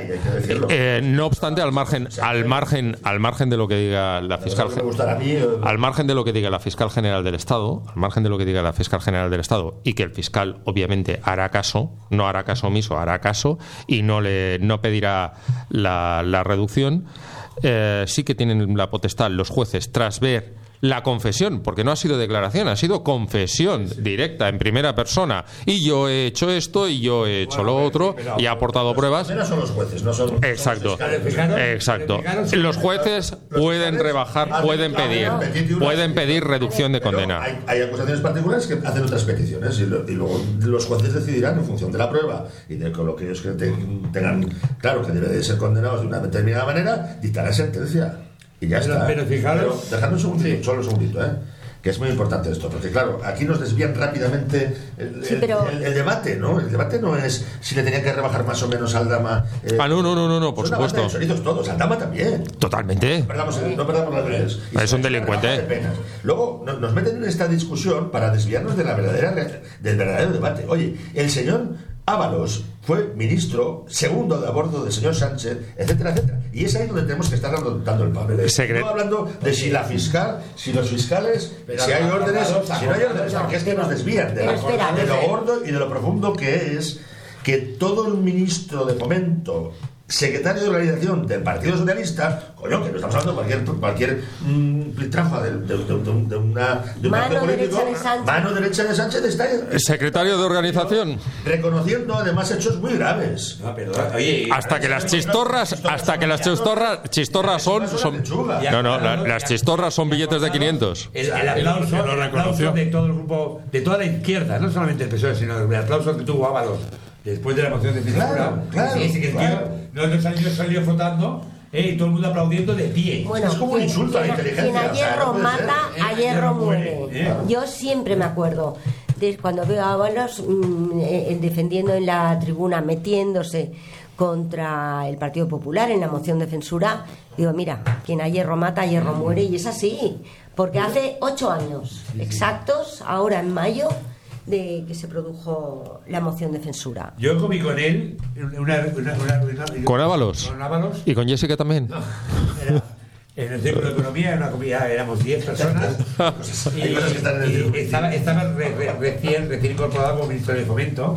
Eh, no obstante, al margen, al margen, al margen de lo que diga la fiscal, Me gustará a mí, eh, al margen de lo que diga la fiscal general del Estado, al margen de lo que diga la fiscal general del Estado, y que el fiscal obviamente hará caso, no hará caso omiso, hará caso y no le no pedirá la, la reducción. Eh, sí que tienen la potestad los jueces tras ver la confesión, porque no ha sido declaración, ha sido confesión directa en primera persona, y yo he hecho esto y yo he hecho lo otro y he aportado pruebas. no son los jueces, no son. Exacto, son los fiscales. exacto. Los jueces pueden rebajar, pueden pedir, pueden pedir reducción de Pero condena. Hay, hay acusaciones particulares que hacen otras peticiones y, lo- y luego los jueces decidirán en función de la prueba y de con lo que ellos que te- tengan claro que debe de ser condenados de una determinada manera, dictarán sentencia. Y ya Pero- está. pero fijaros- dejadme un segundito, Sí. solo un segundito, ¿eh? Que es muy importante esto, porque claro, aquí nos desvían rápidamente el, Sí, el- pero- el- el debate, ¿no? El debate no es si le tenía que rebajar más o menos al Dama. eh, Ah, no, no, no, no, no, por son una banda supuesto. de chorizos todos, al Dama también. Totalmente. Perdamos, no perdamos las redes. Y Es se un me delincuente. rebaja de penas. Luego no- nos meten en esta discusión para desviarnos de la verdadera re- del verdadero debate. Oye, el señor Ábalos fue ministro segundo de a bordo del señor Sánchez, etcétera, etcétera. Y es ahí donde tenemos que estar dando el papel. Secre- No hablando de si la fiscal, si los fiscales, si hay órdenes, si no hay órdenes, porque es que nos desvían de, la- Pero espera, de lo espera. gordo y de lo profundo que es que todo el ministro de Fomento, secretario de organización del Partido Socialista, coño, que no estamos hablando de cualquier, cualquier mm, plitrafa de, de, de, de, de una, de un Mano partido derecha político, de Sánchez. mano derecha de Sánchez está Secretario de organización. reconociendo además hechos muy graves. No, perdón. Oye, Hasta que las chistorras, hasta que las chistorras, chistorras son, son, no, no, la- las chistorras son billetes de quinientos. El, el aplauso, que lo el reconoció. aplauso de todo el grupo, de toda la izquierda, no solamente el P S O E, sino el aplauso que tuvo Ábalos después de la moción de censura. Claro, claro, Sí, sí, que el tío claro. no, no salió, salió flotando, eh, y todo el mundo aplaudiendo de pie. Bueno, Es como un insulto a la quien- inteligencia, Quien a o sea, hierro no puede mata, ser. a Eh, hierro hierro muere. muere, eh. Yo siempre me acuerdo de, cuando veo a Ábalos mmm, eh, defendiendo en la tribuna, metiéndose contra el Partido Popular en la moción de censura, digo, mira, quien a hierro mata, a hierro muere, y es así, porque hace ocho años exactos, ahora en mayo, de que se produjo la moción de censura. Yo comí con él una, una, una, una, una, ¿Con Ábalos? Con Ábalos. ¿Y con Jessica también? No, era, en el Círculo de Economía, una comida, éramos diez personas. y, Hay cosas que están en el y estaba, estaba re, re, recién, recién incorporado como ministro de Fomento.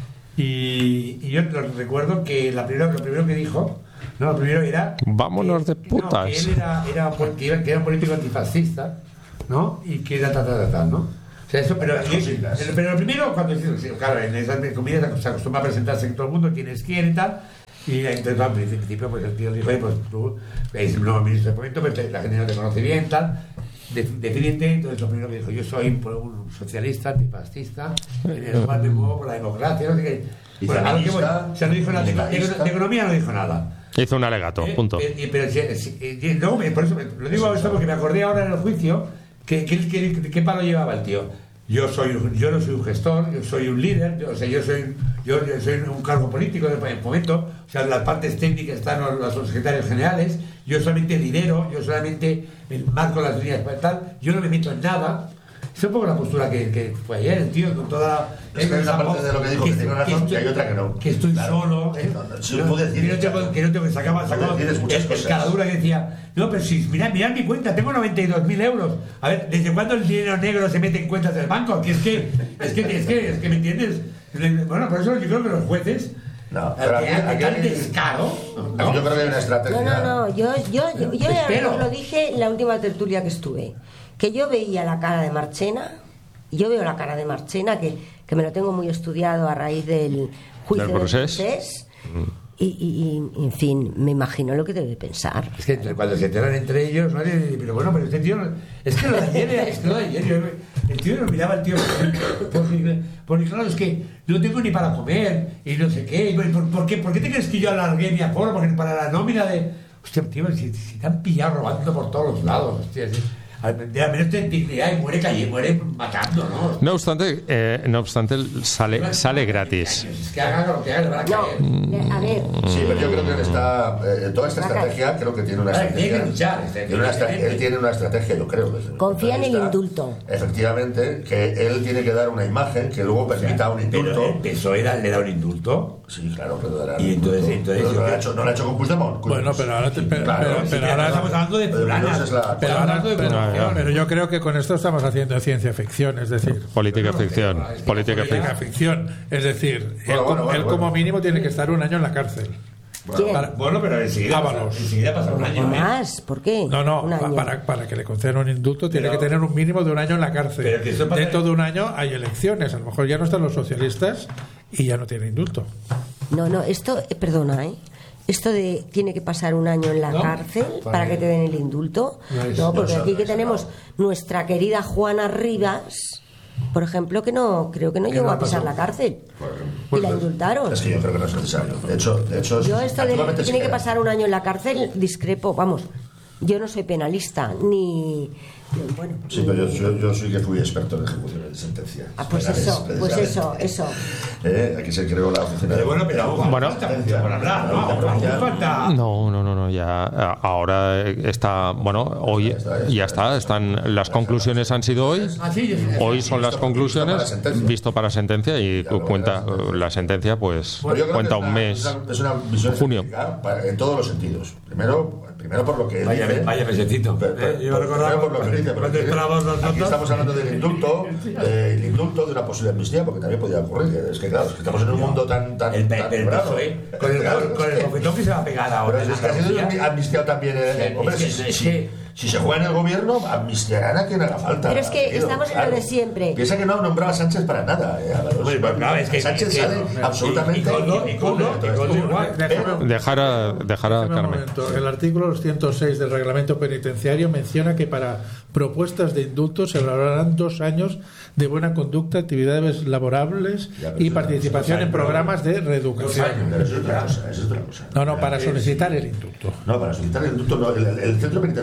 Y, y yo recuerdo que la primero, lo primero que dijo, no, lo primero era... Vámonos que, de putas. No, que él era, era, que era, que era un político antifascista, ¿no? Y que era tal, tal, tal, ¿no? O sea, eso, pero, y, pero lo primero, cuando claro, en esas comidas se acostumbra a presentarse en todo el mundo, quienes quieren y tal, y entonces al principio pues el tío dijo, pues tú eres el nuevo ministro de Fomento, pero la gente no te conoce bien, tal, defínete. Entonces lo primero que dijo, yo soy un socialista, antifascista, en el cual me muevo por la democracia, no sé qué. Y Bueno, algo que, feminista, bueno, o sea, no dijo nada, de, de, de economía no dijo nada. Hizo un alegato, Eh, punto. eh, pero si, si, eh, luego, por eso lo digo esto porque me acordé ahora en el juicio que, que, que, que qué palo llevaba el tío. Yo soy un- yo no soy un gestor, yo soy un líder, yo, o sea, yo soy yo, yo soy un cargo político de en Fomento, o sea, las partes técnicas están los, los secretarios generales, yo solamente lidero, yo solamente marco las líneas para tal, yo no me meto en nada. Es un poco la postura que, que fue ayer el tío con toda la... Es que hay una parte de lo que dijo que tiene razón estoy- y hay otra que no. que estoy Claro. solo, ¿eh? No, no, sí, No, puedo decir, que no tengo, Chato. que no tengo que sacaba, sacaba Puedo decir muchas el, el cosas. caradura que decía, no, pero si mirad, mirad mi cuenta, tengo noventa y dos mil euros. A ver, ¿desde cuándo el dinero negro se mete en cuentas del banco? Que es que, es que, es que, es que, ¿me entiendes? Bueno, por eso yo creo que los jueces, No, pero aquí- ante aquí tal hay- descaro, Aquí ¿no? yo creo que hay una estrategia. No, no, no, yo, yo, yo, yo ya Espero. os lo dije en la última tertulia que estuve, que yo veía la cara de Marchena, y yo veo la cara de Marchena, que, que me lo tengo muy estudiado a raíz del juicio Del del procés. procés, y, y, y, en fin, me imagino lo que debe pensar. Es que entre- cuando se enteran entre ellos, ¿no? Pero bueno, pero este tío, no- es que lo de ayer, era- es que lo de ayer, yo- el tío nos miraba al tío, porque, porque claro, es que no tengo ni para comer, y no sé qué, y ¿por, por qué, ¿por qué te crees que yo alargué mi aforo? Porque para la nómina de... Hostia, tío, si, si te han pillado robando por todos los lados, hostia, si, al menos ten dignidad y muere calle, muere matando, ¿no? No obstante, eh, no obstante sale, sale gratis. Es que haga lo que haga, le van a No, caer. eh, a ver, Sí, pero yo creo que él está. Eh, toda esta Acá. estrategia creo que tiene una Ahora, estrategia. tiene que luchar, este, tiene una estra- evidentemente. él tiene una estrategia, yo creo. desde mi Confía punto de en el vista. indulto. Efectivamente, que él tiene que dar una imagen que luego permita un Pero indulto. el P S O E era- le da un indulto. Sí, claro, pero dará Y un entonces- indulto. entonces- Pero no lo ha hecho, no lo ha hecho con Puigdemont. Bueno, pero ahora te- pero- Claro, pero- sí, pero Ya ahora- estamos hablando de pero fulanas. entonces la- Pero, Estamos ahora- hablando de pero- corrupción. pero yo creo que con esto estamos haciendo ciencia ficción, es decir, Política ficción. Política política ficción. ficción. Es decir, Bueno, él, bueno, como- bueno, él bueno. como mínimo tiene que estar un año en la cárcel. ¿quién? Para- Bueno, pero enseguida pasa, Ábalos. enseguida pasa un año. ¿eh? ¿Más? ¿Por qué? No, no, Un pa- año. para, para que le concedan un indulto tiene Pero- que tener un mínimo de un año en la cárcel. Pero que eso pasa- Dentro de un año hay elecciones, a lo mejor ya no están los socialistas y ya no tiene indulto. No, no, esto, eh, perdona, ¿eh? Esto de tiene que pasar un año en la ¿No? cárcel Para para que- que te den el indulto. No es- No, porque no, aquí no, que no, tenemos nuestra querida Juana Rivas, por ejemplo, que no creo que no Que llegó no a pisar pasó. la cárcel Pues, y la indultaron. Es que yo creo que no es necesario. De hecho, de hecho Yo esto de actualmente que sí tiene que queda. pasar un año en la cárcel discrepo, vamos. Yo no soy penalista ni bueno. Sí, pero yo, yo, yo soy que fui experto en ejecuciones de sentencias. Ah, pues penales, eso, pues eso, precisamente. eso. Eh, aquí se creó la oficina Pero de... bueno, pero aún Bueno. falta mucho por hablar, ¿no? Pero Aún ya- falta... No, no, no, no, ya eh, ahora está, bueno, hoy ya está, están las conclusiones han sido hoy. Ah, sí, sí, sí. Hoy son las Visto- conclusiones, visto para sentencia. visto para sentencia y Ya lo cuenta verás. la sentencia, pues Pero yo creo cuenta que es un una- mes. Es una, es una visión junio. científica para- en todos los sentidos. Primero, primero por lo que él Vaya, dice. vaya mesecito. Pero- pero- Eh, yo pero recordaba primero por lo que dice, cuando porque esperábamos aquí nosotros. estamos hablando del indulto, del indulto, de una posible amnistía, porque también podía ocurrir. que Es que claro, es que estamos en un mundo tan tan, El, tan el, el bravo. P S O E, con el, Claro, con el es que- bofetón que se va a pegar ahora. Pero en es que ha Andalucía. sido amnistiado también. eh, Es hombre, que- si, es si- que- si se juega en el gobierno, amnistiarán a quien haga falta. Pero es que tío, estamos en lo de siempre. Piensa que no nombraba a Sánchez para nada. Eh, Álvaro. Hombre, pues, claro, es que- Sánchez es que- sale y- absolutamente. y Coldo- y Coldo- impune de y todo Coldo esto. igual. Pero- Dejar a, dejar a Déjame un Carmen. momento. El artículo ciento seis del reglamento penitenciario menciona que para propuestas de indulto se valorarán dos años de buena conducta, actividades laborables Ya, pero y eso- participación eso- en programas de reeducación. Pero eso es otra cosa. Eso es otra cosa. No, no, para Eh, solicitar el indulto. No, para solicitar el indulto no. El, el centro penitenciario no es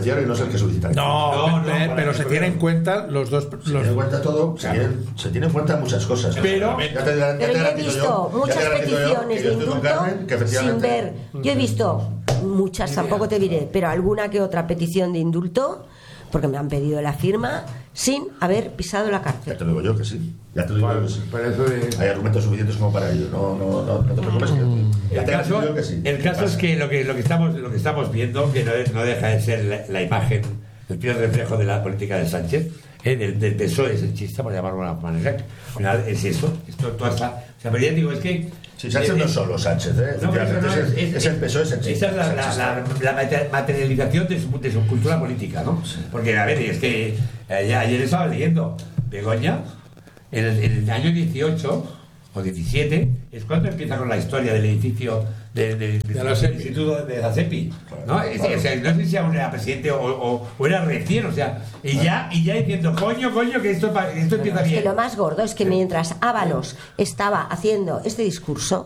el que solicita. No, No, no, pe- para pero que se lo tienen en vean. cuenta los dos. Se Los, tiene en cuenta todo, se, tienen, se tiene en cuenta muchas cosas. Pero- Ya te- ya te Pero yo he garantizo visto yo- ya muchas te garantizo yo peticiones que de yo estoy con indulto Carmen, que sin efectivamente- ver. Yo he visto muchas, tampoco te diré, pero alguna que otra petición de indulto, porque me han pedido la firma, sin haber pisado la Ya cárcel. te lo digo yo que sí. Ya te lo digo yo que sí. Por eso de- Hay argumentos suficientes como para ello. No, no, no, no te preocupes. Que ya El te caso, garantizo yo que sí. el caso es que lo que lo que estamos lo que estamos viendo que no, es- no deja de ser la, la imagen, el fiel reflejo de la política de Sánchez, eh, del, del P S O E senchista, por llamarlo de una manera. Al final es eso. Esto toda esta, o sea, pero ya digo, es que Sí, Sánchez eh, no es solo Sánchez, ¿eh? no, pero eso no, Efectivamente, es, es, es el P S O E senchista. esa es la, la, la, la mater- materialización de su, de su cultura política, ¿no? Porque, a ver, es que eh, ya ayer estaba leyendo Begoña, en el, en el año dieciocho o diecisiete, es cuando empieza con la historia del edificio de, de, de- De la del SEPI. Instituto de la SEPI, ¿no? Es decir, o sea, no sé si aún era presidente o, o, o era recién, o sea, y ya, y ya diciendo, coño, coño, que esto, pa- esto empieza Es que bien. lo más gordo es que mientras Ábalos estaba haciendo este discurso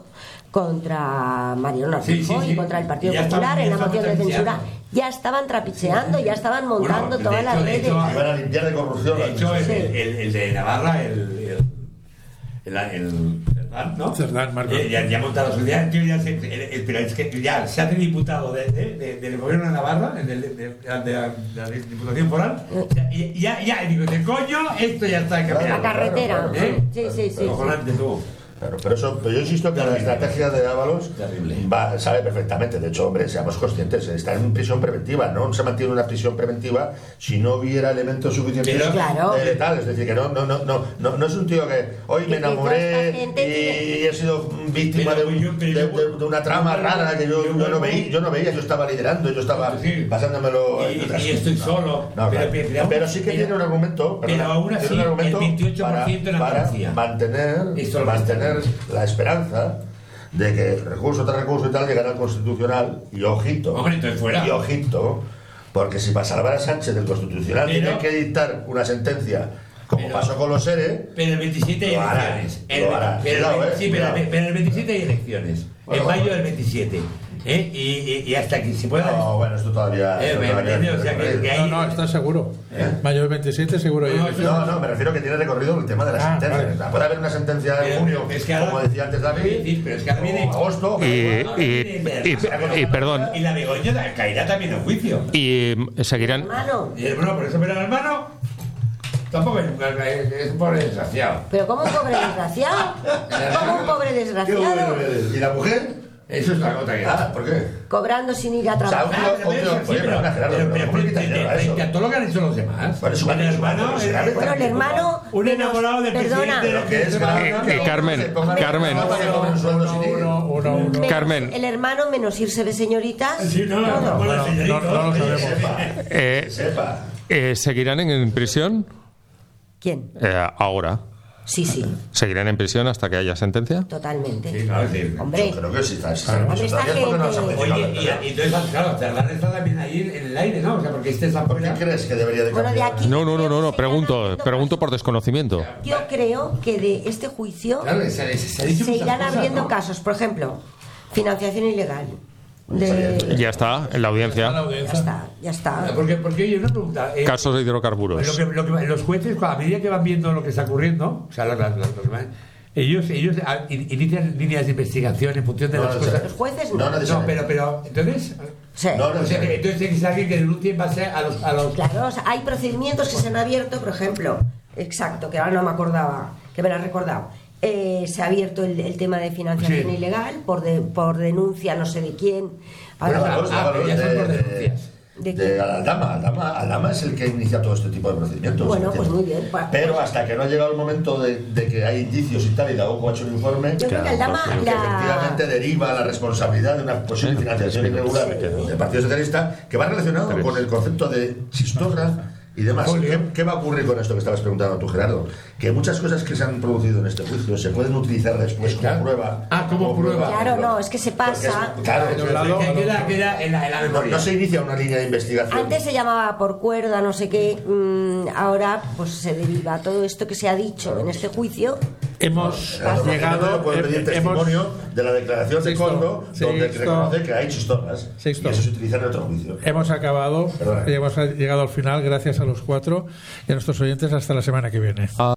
contra Mariano Sí, sí, Rajoy sí. y contra el Partido Ya estaban- Popular en ya la estaban moción de censura, trapicheando. ya estaban trapicheando, ya estaban montando Bueno, de todas hecho- las de redes. hecho, Y van a limpiar de corrupción. De hecho, el, Sí. el, el- el de Navarra, el, el, el, el Cerdán, ¿no? Cerdán, Marco. Eh, Ya, ya ha montado su idea, tío, ya se, el- el- pero es que ya se hace diputado de, de- de- del gobierno de Navarra, de, de- de- de la, de la Diputación Foral, ya, y- ya, ya, y digo, de coño, esto ya está Claro, La cambiando. carretera. claro, claro. Sí, sí, sí. sí. Cojonante, tú. Claro, pero eso, pero yo insisto que la Terrible. estrategia de Ábalos Terrible. va, sabe perfectamente. De hecho, hombre, seamos conscientes, está en prisión preventiva, no se mantiene una prisión preventiva si no hubiera elementos suficientes Pero- Claro. de tal. Es decir, que no, no, no, no, no, no es un tío que hoy me Que toda enamoré esta gente y he sido víctima Pero de, un- yo- pero de- yo- de- de una trama yo- rara que yo, yo- yo no veía, yo no veía, yo estaba liderando, yo estaba Sí. pasándomelo. Y- en- y estoy solo. No, Pero- claro. pero- Pero sí que pero- tiene un argumento. pero perdona, aún tiene así, un argumento el veintiocho por ciento para, era para Andalucía. mantener, Esto lo mantener la esperanza de que recurso tras recurso y tal llegará al Constitucional y ojito, Hombre, entonces fuera. y ojito, porque si para salvar a Sánchez del Constitucional Pero- tiene que dictar una sentencia como Pero- pasó con los E R E, Pero el veintisiete hay Lo hará, elecciones. lo El- hará. pero, Cuidado, eh, sí, pero, cuidado. pero el veintisiete hay elecciones. Bueno, en mayo bueno. del veintisiete. ¿eh? Y, y, y hasta que se pueda. no, bueno, esto todavía, Eh, esto me- todavía me- hay o sea, que- recorrido. que hay- No, no, está seguro. Mayo veintisiete seguro. No, hay- no, No, no, me refiero que tiene recorrido el tema de la Ah, sentencia. vale. O sea, puede haber una sentencia en Pero- junio, es que ahora- como decía antes David, Sí, pero es que ahora viene- o agosto, Y, y, Ahora viene y- el- y- perdón, Y la Begoña caerá también en juicio. y eh, seguirán. Hermano, Y el bueno, por eso, pero el hermano. Tampoco es, es, es un pobre desgraciado. pero como un pobre desgraciado, como un pobre ¿Qué desgraciado, bueno eres? ¿Y la mujer? Eso es la otra que. Ah, ¿por qué? cobrando sin ir a O sea, trabajar. un Ah, tío- pero, un tío- pero, sí, oye, pero, perdona, Gerardo, pero, pero pero, ¿cómo le frente, quitas dinero a frente eso? a todo lo que han hecho los demás. Bueno, es igual, el es igual, hermano, pero si el- la vez Bueno, el también, hermano un menos- enamorado del perdona, presidente. Pero que es de- verdad, Eh, que eh, uno Carmen, se ponga- Carmen. no vaya a cobrar un sueldo sin ir. Uno, uno, uno. menos Carmen. el hermano menos irse de señoritas. Sí, no, todo. no, Bueno, no, no lo sabemos. Sepa, Eh, sepa. eh, ¿Seguirán en prisión? ¿Quién? Eh, ahora. Sí, sí, ¿Seguirán en prisión hasta que haya sentencia? totalmente. Sí, claro, sí. Hombre, Yo creo que sí está. sí está. Hombre, Eso esta todavía es porque no se ha gente- modificado Oye, la y, verdad. y entonces, claro, Cerdán está también ahí en el aire, ¿no? O sea, porque este es la ¿Por qué crees que debería de bueno, de cambiar? aquí. No, no, no, no, no. se Pregunto, irán pregunto por desconocimiento. Yo creo que de este juicio Claro, se, se, se ha dicho se muchas irán cosas, abriendo ¿no? casos. Por ejemplo, financiación ilegal. De... Ya está, en la La audiencia. Ya audiencia. está, ya está. Porque, porque oye, una pregunta. eh, Casos de Lo hidrocarburos. que, lo que- los jueces, a medida que van viendo lo que está ocurriendo, o sea, los- los- los- los- ellos, ellos ah, in- inician líneas de investigación en función de No, las no, cosas. Los jueces No, no. no, No, pero, pero, entonces. Sí. No, no, O sea, que, entonces tiene que ser alguien que denuncie en base a los. A los Claro, o sea, hay procedimientos que se han abierto, por ejemplo, exacto, que ahora no me acordaba, que me lo has recordado. Eh, se ha abierto el, el tema de financiación Sí. ilegal por, de- por denuncia no sé de quién. Ahora, Bueno, Ábalos, ah, Ábalos pero ya son por de- denuncias. ¿De de quién? Aldama. Aldama. Aldama es el que inicia todo este tipo de procedimientos. Bueno, ¿entiendes? pues muy bien. Pa- Pero hasta que no ha llegado el momento de, de que hay indicios y tal, y la O C U ha hecho un informe, Yo creo que Aldama que la... efectivamente deriva la responsabilidad de una posible financiación irregular del Partido Socialista, que va relacionado Tres. con el concepto de chistorra y demás. ¿Qué, qué va a ocurrir con esto que estabas preguntando tú, Gerardo? Que muchas cosas que se han producido en este juicio se pueden utilizar después como Claro. prueba. Ah, como prueba. Claro, no, es que se Porque pasa. es- claro, Pero lado- Que queda, queda en la, en la no, memoria. no se inicia una línea de investigación. Antes se llamaba por cuerda, no sé qué, mm, ahora pues se deriva todo esto que se ha dicho en este juicio hemos No, llegado. puede pedir he- testimonio hemos, de la declaración de Sexto, Coldo, donde Sexto. reconoce que ha hecho historias. Sexto. Y eso se utiliza en otro juicio. hemos acabado. Perdona. Hemos llegado al final, gracias a los cuatro y a nuestros oyentes. Hasta la semana que viene.